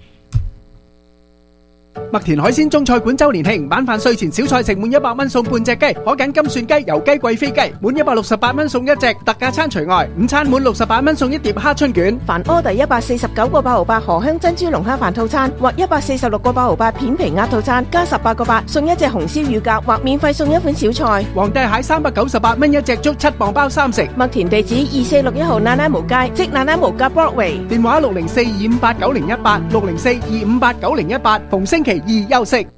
麥田海鮮中菜館周年慶，晚飯睡前小菜食滿一百蚊送半隻雞，可揀金蒜雞、油雞、貴妃雞，滿一百六十八蚊送一隻，特價餐除外。午餐滿六十八蚊送一碟蝦春卷。 凡柯第一百四十九個八毫八荷香珍珠龍蝦飯套餐，或一百四十六個八毫八片皮鴨套餐，加十八個八送一隻紅燒乳鴿，或免費送一款小菜。 皇帝蟹三百九十八蚊一隻，足七磅包三食。 麥田地址二四六一號奶奶毛街，即奶奶毛街 Broadway。 電話六零四二五八九零一八，六零四二五八九零一八，逢星期二休息。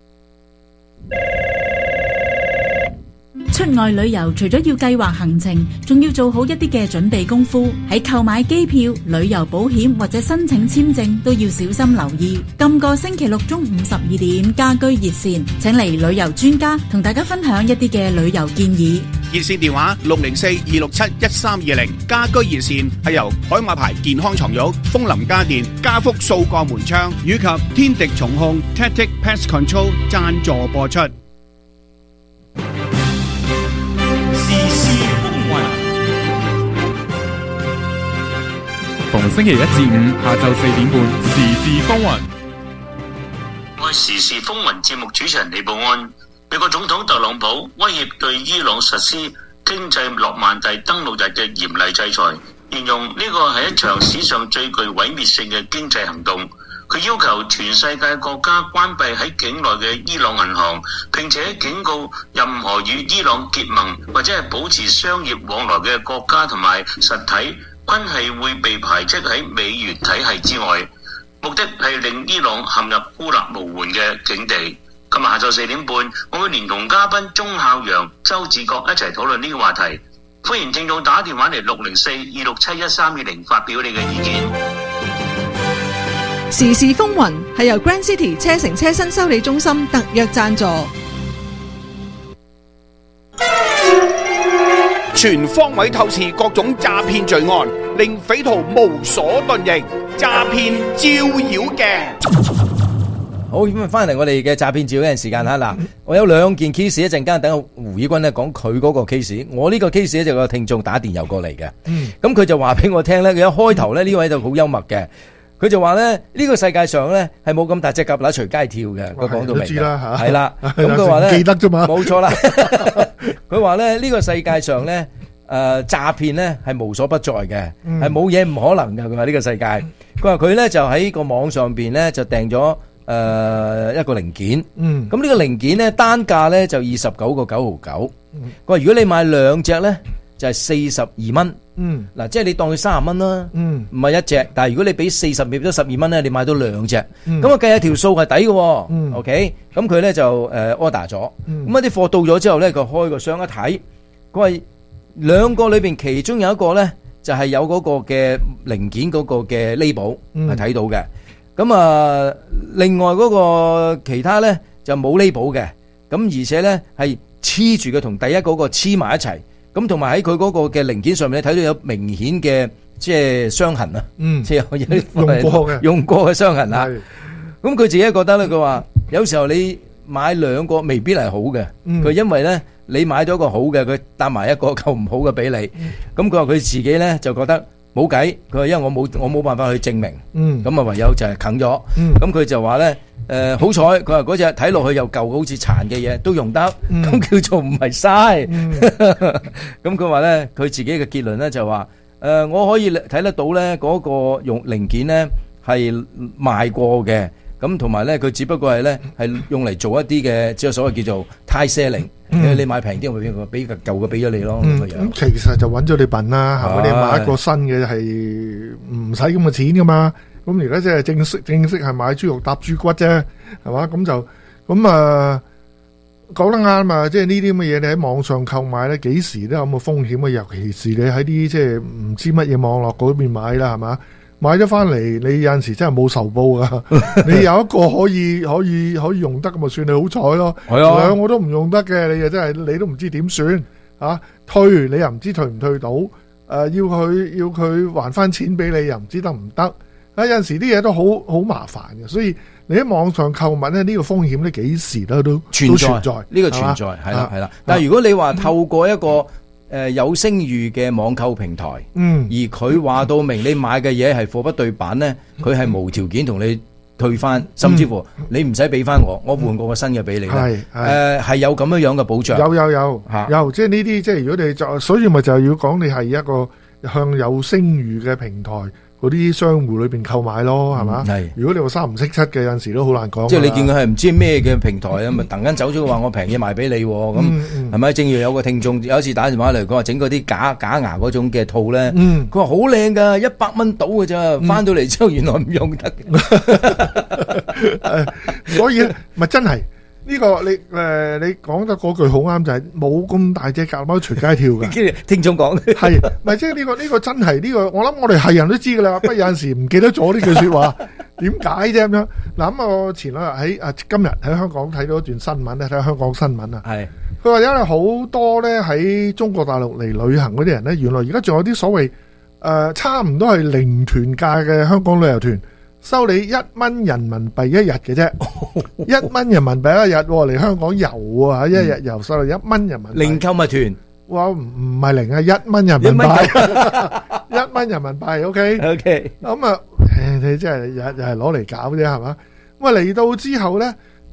出外旅遊除咗要計劃行程，仲要做好一啲嘅準備功夫。喺購買機票、旅遊保險或者申請簽證都要小心留意。今個星期六中午十二點，家居熱線請嚟旅遊專家同大家分享一啲嘅旅遊建議。 熱線電話六零四二六七一三二零，家居熱線係由海馬牌健康床褥、風林家電、家福數個門窗以及天敵蟲控 Tactic Pest Control 贊助播出。 逢星期一至五下晝四點半，時事風雲。 我係時事風雲節目主持人李寶安。美國總統特朗普威脅對伊朗實施經濟諾曼第登陸日嘅嚴厲制裁， 形容呢個係一場史上最具毀滅性嘅經濟行動。佢要求全世界國家關閉喺境內嘅伊朗銀行，並且警告任何與伊朗結盟或者係保持商業往來嘅國家同埋實體，均係會被排斥喺美元體系之外。目的係令伊朗陷入孤立無援嘅境地。今日下晝四點半，我會連同嘉賓鐘孝陽、周志國一齊討論呢個話題。歡迎聽眾打電話嚟六零四二六七一三二零發表你嘅意見。 時事風雲係由 Grand City 車城車身修理中心特約贊助。 全方位透視各種詐騙罪案，令匪徒無所遁形。詐騙照妖鏡。 好，咁啊，翻嚟我哋嘅詐騙照妖鏡時間吓嗱，我有兩件 case， 一陣間等胡以軍咧講佢嗰個 case， 我呢個 case 咧就有個聽眾打電郵過嚟嘅，咁佢就話俾我聽咧，佢一開頭咧呢位就好幽默嘅。佢就話咧，呢個世界上咧係冇咁大隻蛤乸隨街跳嘅。佢講到明嘅，係啦。咁佢話咧，記得啫嘛，冇錯啦。佢話咧，呢個世界上咧，誒詐騙咧係無所不在嘅，係冇嘢唔可能嘅。佢話呢個世界，佢話佢咧就喺個網上邊咧就訂咗誒一個零件。嗯。咁呢個零件咧單價咧就二十九個九毫九。佢話如果你買兩隻咧就係四十二蚊。嗯，嗱，即係你當佢三十蚊啦，嗯，唔係一隻，但係如果你俾四十變咗十二蚊咧，你買到兩隻，咁啊計下條數係抵嘅，嗯 ，OK，咁佢咧就誒 order 咗，咁一啲貨到咗之後咧，佢開個箱一睇，佢話兩個裏邊其中有一個咧就係有嗰個嘅零件嗰個嘅 label 係睇到嘅，咁啊另外嗰個其他咧就冇 label 嘅，咁而且咧係黐住嘅同第一嗰個黐埋一齊。咁同埋喺佢嗰個嘅零件上面咧，睇到有明顯嘅即係傷痕啊，嗯，即係有啲用過嘅用過嘅傷痕啊。咁佢自己覺得咧，佢話有時候你買兩個未必係好嘅，佢、嗯、因為咧你買咗個好嘅，佢搭埋一個夠唔好嘅俾你。咁佢話佢自己咧就覺得冇計，佢話因為我冇我冇辦法去證明，嗯，咁啊唯有就係啃咗。咁、嗯、佢就話咧。誒、呃，好彩佢話嗰隻睇落去又舊，好似殘嘅嘢都用得，咁、嗯、叫做唔係嘥。咁佢話咧，佢自己嘅結論咧就話，誒、呃，我可以睇得到咧嗰個用零件咧係賣過嘅，咁同埋咧佢只不過係咧係用嚟做一啲嘅，即係所謂叫做 tie selling，因為你買平啲，我俾個舊嘅俾咗你咯。咁、嗯嗯、其實就揾咗你笨啦，係咪？你買一個新嘅係唔使咁嘅錢噶嘛。咁而家即係正式正式係買豬肉搭豬骨啫，係嘛？咁就咁啊，講得啱啊！即係呢啲咁嘅嘢，你喺網上購買咧，幾時都有咁嘅風險啊！尤其是你喺啲即係唔知乜嘢網絡嗰邊買啦，係嘛？買咗翻嚟，你有陣時真係冇仇報噶。你有一個可以可以可以用得咁，咪算你好彩咯。係啊，兩個都唔用得嘅，你又真係你都唔知點算啊？退你又唔知退唔退到，誒、呃、要佢要佢還翻錢俾你，又唔知得唔得。啊，有陣時啲嘢都好好麻煩嘅，所以你喺網上購物咧，呢個風險咧幾時咧都存在，呢、這個存在係啦係啦。但係如果你話透過一個誒、呃、有聲譽嘅網購平台，嗯，而佢話到明你買嘅嘢係貨不對版咧，佢係無條件同你退翻，甚至乎你唔使俾翻我，我換過個新嘅俾你咧。係誒係有咁樣樣嘅保障。有有有嚇，有即係呢啲即係如果你就，所以咪就係要講你係一個向有聲譽嘅平台。嗰啲商戶裏邊購買咯，係嘛？係。如果你話三唔識七嘅，有陣時都好難講。即係你見佢係唔知咩嘅平台啊，咪突然間走咗話我平嘢賣俾你，咁係咪？正如有個聽眾有一次打電話嚟講話整嗰啲假假牙嗰種嘅套咧，佢話好靚噶，一百蚊到嘅咋，翻到嚟之後原來唔用得。所以咧，咪真係。呢、這個你誒、呃、你講得嗰句好啱，就係冇咁大隻蛤貓隨街跳嘅。聽眾講係咪即係呢個呢、這個真係呢、這個？我諗我哋係人都知㗎啦，不過有陣時唔記得咗呢句説話，點解啫咁樣？嗱咁我前兩日喺啊今日喺香港睇到一段新聞咧，睇下香港新聞啊。係佢話因為好多咧喺中國大陸嚟旅行嗰啲人咧，原來而家仲有啲所謂誒、呃、差唔多係零團價嘅香港旅遊團。收你一蚊人民幣一日嘅啫，一蚊人民幣一日嚟香港遊啊！一日遊收你一蚊人民幣。零購物團，哇唔唔係零啊，一蚊人民幣，一蚊人民幣 ，OK OK。咁啊，你真係又又係攞嚟搞啫係嘛？咁啊嚟到之後咧，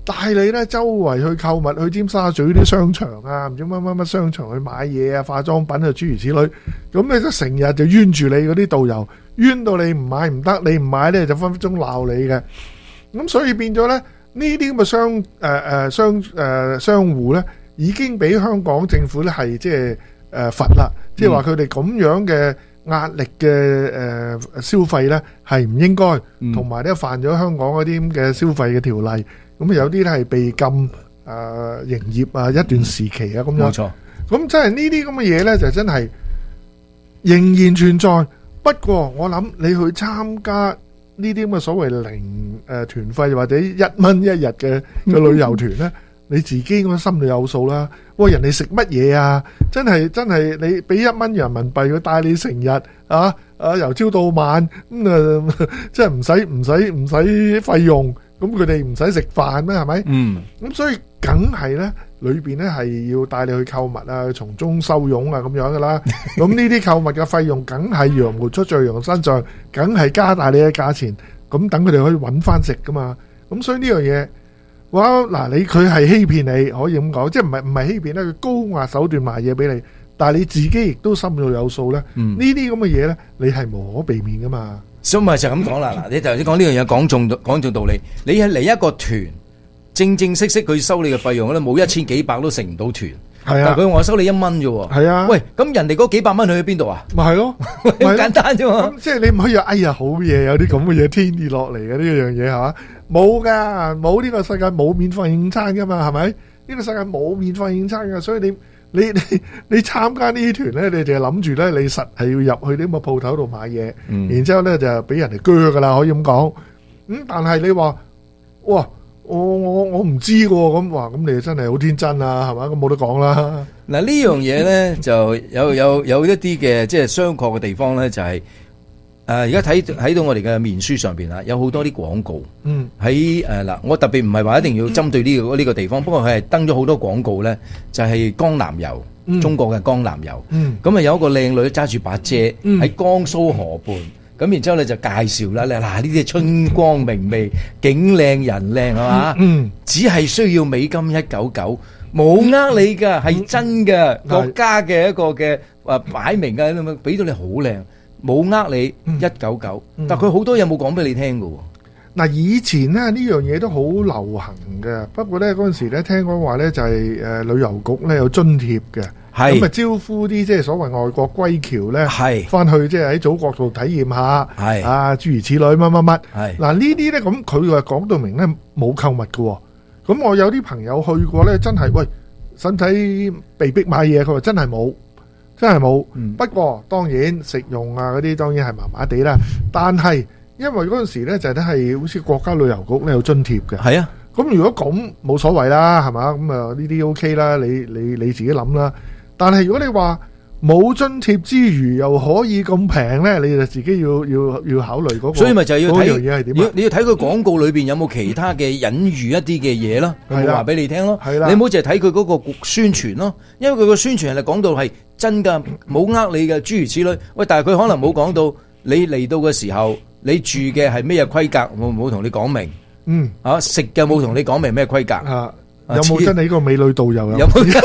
帶你咧周圍去購物，去尖沙咀啲商場啊，唔知乜乜乜商場去買嘢啊，化妝品啊，諸如此類。咁你就成日就冤住你嗰啲導遊，冤到你唔買唔得，你唔買咧就分分鐘鬧你嘅。咁所以變咗咧，呢啲咁嘅商誒誒商誒商戶咧，已經俾香港政府咧係即係誒罰啦，即係話佢哋咁樣嘅壓力嘅誒消費咧係唔應該，同埋咧犯咗香港嗰啲咁嘅消費嘅條例。咁有啲咧係被禁誒營業啊一段時期啊咁樣。 冇錯。 咁即係呢啲咁嘅嘢咧，就真係仍然存在。不過我諗你去參加呢啲咁嘅所謂零誒團費或者一蚊一日嘅嘅旅遊團咧，你自己個心裏有數啦。喂，人哋食乜嘢啊？真係真係你俾一蚊人民幣，佢帶你成日啊啊由朝到晚咁啊，即係唔使唔使唔使費用。咁佢哋唔使食飯咩？係咪？嗯。咁所以梗係咧，裏邊咧係要帶你去購物啊，從中收佣啊，咁樣噶啦。咁呢啲購物嘅費用，梗係羊毛出在羊身上，梗係加大你嘅價錢。咁等佢哋可以揾翻食噶嘛。咁所以呢樣嘢，哇！嗱，你佢係欺騙你，可以咁講，即係唔係唔係欺騙咧？佢高壓手段賣嘢俾你，但係你自己亦都心裏有數咧。呢啲咁嘅嘢咧，你係無可避免噶嘛。 所以咪就咁講啦，嗱，你頭先講呢樣嘢講中講中道理，你係嚟一個團，正正式式佢收你嘅費用咧，冇一千幾百都成唔到團，係啊，但佢話收你一蚊啫喎，係啊，喂，咁人哋嗰幾百蚊去咗邊度啊？ 咪係咯， 好簡單啫嘛， 即係你唔可以話哎呀好嘢，有啲咁嘅嘢天跌落嚟嘅呢樣嘢嚇，冇噶，冇呢個世界冇免費午餐噶嘛，係咪？呢個世界冇免費午餐噶，所以你。你你你參加呢啲團咧，你就係諗住咧，你實係要入去啲咁嘅鋪頭度買嘢，嗯、然之後咧就俾人哋鋸噶啦，可以咁講。咁、嗯、但係你話，哇，我我我唔知喎，咁話咁你真係好天真啊，係嘛？咁冇得講啦。 嗱呢樣嘢咧就有有有一啲嘅即係商榷嘅地方咧，就係誒而家睇睇到我哋嘅面書上邊啊，有好多啲廣告。嗯，喺誒嗱，我特別唔係話一定要針對呢個呢個地方，不過佢係登咗好多廣告咧，就係江南遊，中國嘅江南遊。嗯，咁啊有一個靚女揸住把遮喺江蘇河畔，咁然之後咧就介紹啦，嗱呢啲係春光明媚，景靚人靚係嘛？嗯，只係需要美金一九九，冇呃你㗎，係真嘅，國家嘅一個嘅誒擺明嘅，咁樣俾到你好靚。冇呃你一九九，但佢好多嘢冇講俾你聽㗎喎。 嗱，以前咧呢樣嘢都好流行嘅，不過咧嗰陣時咧聽講話咧就係誒旅遊局咧有津貼嘅，咁啊招呼啲即係所謂外國歸僑咧，翻去即係喺祖國度體驗下，啊諸如此類乜乜乜。嗱呢啲咧咁佢話講到明咧冇購物嘅，咁我有啲朋友去過咧，真係喂身體被逼買嘢，佢話真係冇。真係冇，嗯、不過當然食用啊嗰啲當然係麻麻地啦。但係因為嗰陣時咧就係係好似國家旅遊局咧有津貼嘅。係啊，咁如果咁冇所謂啦，係嘛？咁啊呢啲 OK 啦，你你你自己諗啦。但係如果你話冇津貼之餘又可以咁平咧，你就自己要要要考慮嗰、嗰個。 所以咪就係要睇樣嘢係點？ 你要睇佢廣告裏邊有冇其他嘅隱喻一啲嘅嘢咯，佢話俾你聽咯。 係啦， 你唔好淨係睇佢嗰個宣傳咯，因為佢個宣傳係講到係。真噶，冇呃你嘅，諸如此類。喂，但係佢可能冇講到你嚟到嘅時候，你住嘅係咩嘢規格，我冇同你講明。嗯，啊食嘅冇同你講明咩規格。啊， 有冇真係呢個美女導遊？ 有冇？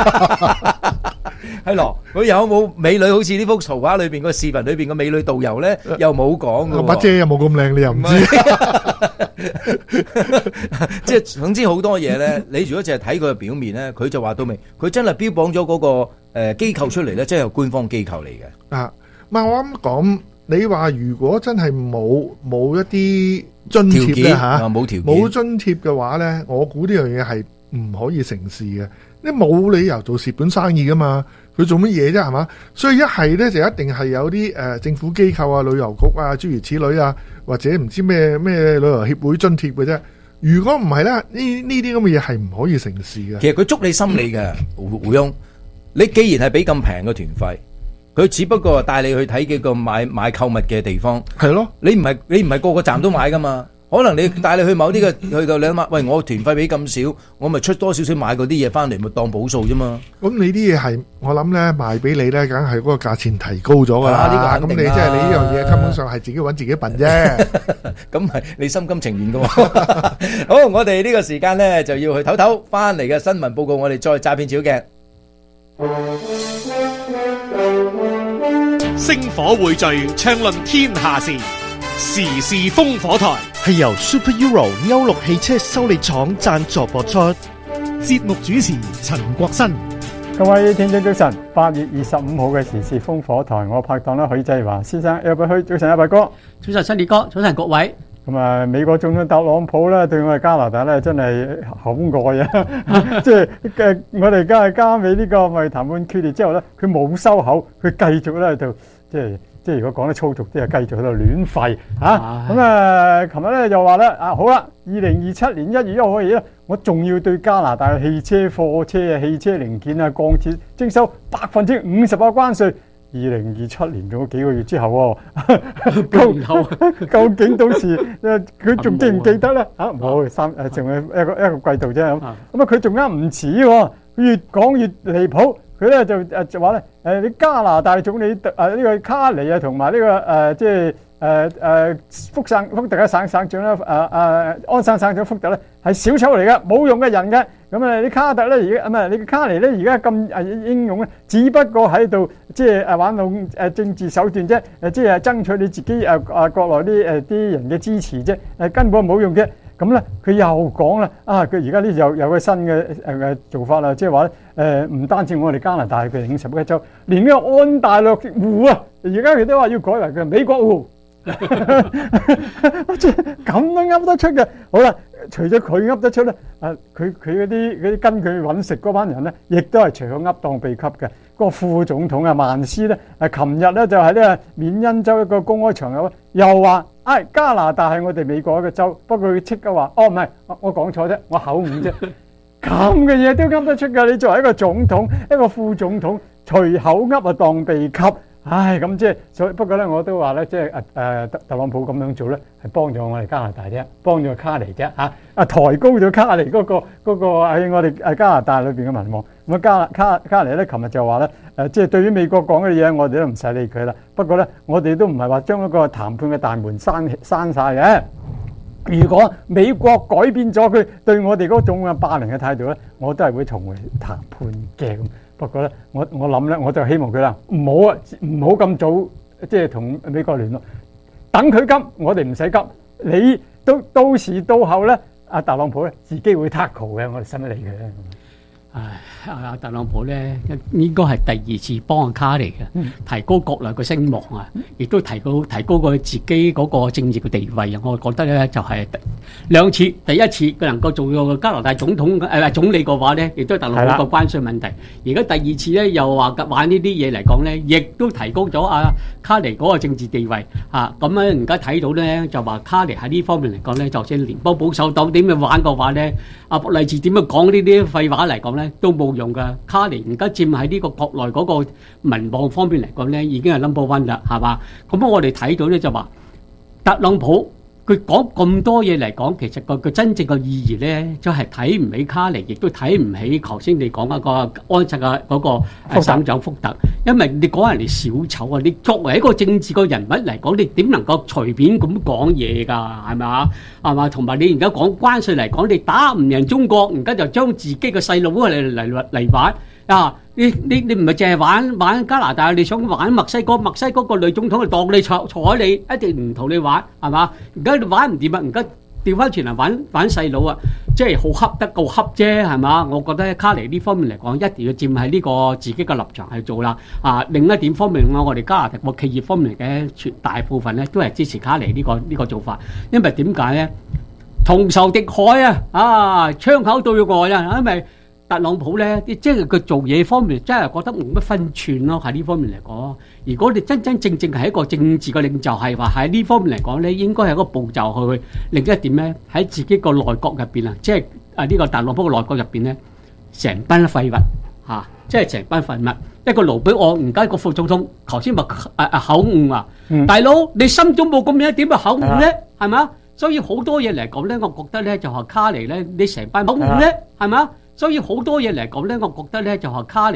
係咯，佢有冇美女？好似呢幅圖畫裏邊個視頻裏邊個美女導遊咧，又冇講嘅。 把遮又冇咁靚，你又唔知。 即係總之好多嘢咧，你如果淨係睇佢嘅表面咧，佢就話到明，佢真係標榜咗嗰個誒機構出嚟咧，即係由官方機構嚟嘅。啊，唔係我諗講，你話如果真係冇冇一啲津貼咧吓， 冇條件冇津貼嘅話咧，我估呢樣嘢係唔可以成事嘅。你冇理由做蝕本生意噶嘛？佢做乜嘢啫？係嘛？所以一係咧就一定係有啲誒、呃、政府機構啊、旅遊局啊諸如此類啊，或者唔知咩咩旅遊協會津貼嘅啫。如果唔係咧，呢呢啲咁嘅嘢係唔可以成事嘅。 其實佢捉你心理嘅，胡胡翁，你既然係俾咁平嘅團費，佢只不過帶你去睇幾個買買購物嘅地方， 係咯。 你唔係你唔係個個站都買噶嘛？ 可能你帶你去某啲嘅去到你諗下，喂，我團費俾咁少，我咪出多少少買嗰啲嘢翻嚟，咪當補數啫嘛。 咁你啲嘢係我諗咧賣俾你咧，梗係嗰個價錢提高咗噶啦。 呢個肯定啦。 咁你即係你呢樣嘢根本上係自己揾自己笨啫。 咁係你心甘情願噶嘛。好，我哋呢個時間咧就要去唞唞，翻嚟嘅新聞報告，我哋再詐騙小鏡。 星火匯聚，暢論天下事，時事烽火台係由 Super Euro 歐陸汽車修理廠贊助播出。 節目主持陳國新。 各位聽眾早晨，八月二十五號嘅時事烽火台，我拍檔啦許繼華先生，有冇去？早晨，阿伯哥。 早晨，新烈哥。早晨，各位。 咁啊，美國總統特朗普咧對我哋加拿大咧真係好愛啊！即係嘅，我哋而家係加美呢個貿易談判決裂之後咧，佢冇收口，佢繼續咧就即係即係如果講得粗俗啲啊，繼續喺度亂吠嚇。咁啊，琴日咧又話咧啊，好啦，二零二七年一月一號起咧，我仲要對加拿大汽車、貨車啊、汽車零件啊、鋼鐵徵收百分之五十嘅關稅。二零二七年仲有幾個月之後喎，究究竟到時誒佢仲記唔記得咧？嚇冇三誒，仲有一個一個季度啫咁。咁啊，佢仲啱唔似喎，越講越離譜。佢咧就誒就話咧誒，你加拿大總理誒呢個卡尼啊，同埋呢個誒即係誒誒福省福特嘅省省長咧誒誒安省省長福特咧係小丑嚟嘅，冇用嘅人嘅。咁啊，你卡特咧而家唔係你卡尼咧而家咁誒英勇咧，只不過喺度即係誒玩弄誒政治手段啫，誒即係爭取你自己誒誒國內啲誒啲人嘅支持啫，誒根本冇用嘅。咁咧佢又講啦，啊佢而家呢有有個新嘅誒誒做法啦，即係話咧誒唔單止我哋加拿大嘅五十一州，連呢個安大略湖啊，而家佢都話要改為嘅美國湖。即係咁都噏得出嘅。好啦，除咗佢噏得出咧，誒佢佢嗰啲嗰啲跟佢揾食嗰班人咧，亦都係隨口噏當秘笈嘅。嗰個副總統啊，曼斯咧，誒琴日咧就喺呢個緬因州一個公開場合，又話：誒加拿大係我哋美國一個州。不過佢即刻話：哦唔係，我講錯啫，我口誤啫。咁嘅嘢都噏得出㗎。你作為一個總統，一個副總統，隨口噏啊當秘笈。唉，咁即係所以，不過咧，我都話咧，即係誒誒特特朗普咁樣做咧，係幫咗我哋加拿大啫，幫咗卡尼啫嚇，啊抬高咗卡尼嗰個嗰個喺我哋誒加拿大裏邊嘅民望。咁啊加卡卡尼咧，琴日就話咧誒，即係對於美國講嘅嘢，我哋都唔使理佢啦。不過咧，我哋都唔係話將嗰個談判嘅大門閂閂曬嘅。如果美國改變咗佢對我哋嗰種嘅霸凌嘅態度咧，我都係會重回談判嘅。不過咧，我我諗咧，我就希望佢啦，唔好啊，唔好咁早即係同美國聯絡，等佢急，我哋唔使急。你到到時到後咧，阿特朗普咧自己會 tackle 嘅，我哋使乜理佢咧？ 唉，阿特朗普咧應該係第二次幫阿卡尼嘅，提高國內嘅聲望啊，亦都提高提高佢自己嗰個政治嘅地位啊。我覺得咧就係兩次，第一次佢能夠做到加拿大總統誒、呃、總理嘅話咧，亦都係特朗普個關稅問題。而家第二次咧又話玩呢啲嘢嚟講咧，亦都提高咗阿卡尼嗰個政治地位啊。咁咧而家睇到咧就話卡尼喺呢方面嚟講咧，就算聯邦保守黨點樣玩嘅話咧，阿博勵治點樣講呢啲廢話嚟講咧，都冇用噶。卡尼而家佔喺呢個國內嗰個民望方面嚟講咧，已經係 number one 啦，係嘛？咁我哋睇到咧就話特朗普佢講咁多嘢嚟講，其實個個真正嘅意義咧，就係睇唔起卡尼，亦都睇唔起頭先你講嗰個安省嘅嗰個省長福特，因為你講人哋小丑啊！你作為一個政治個人物嚟講，你點能夠隨便咁講嘢㗎？係咪啊？係嘛？同埋你而家講關稅嚟講，你打唔贏中國，而家就將自己嘅細佬嚟嚟嚟玩啊！你你你唔係淨係玩玩加拿大，你想玩墨西哥？墨西哥個女總統就當你坐坐喺你，一定唔同你玩，係嘛？而家你玩唔掂啊！而家調翻轉嚟玩玩細佬啊！即係好恰得夠恰啫，係嘛？我覺得卡尼呢方面嚟講，一定要佔喺呢個自己嘅立場去做啦。啊，另一點方面我我哋加拿大個企業方面嘅絕大部分咧，都係支持卡尼呢個呢個做法，因為點解咧？同仇敵愾啊！啊，槍口對外啊，因為特朗普咧，即係佢做嘢方面，真係覺得冇乜分寸咯。喺呢方面嚟講，如果你真真正正係一個政治嘅領袖，係話喺呢方面嚟講咧，應該係一個步驟去。另一點咧，喺自己個內閣入邊啊，即係啊呢個特朗普嘅內閣入邊咧，成班廢物嚇，即係成班廢物。一個盧比奧，而家個副總統頭先咪誒誒口誤啊，大佬你心中冇咁樣點咪口誤咧？係嘛？ 所以好多嘢嚟講咧，我覺得咧就係卡尼咧，你成班冇咧係咪啊？所以好多嘢嚟講咧，我覺得咧就係卡尼。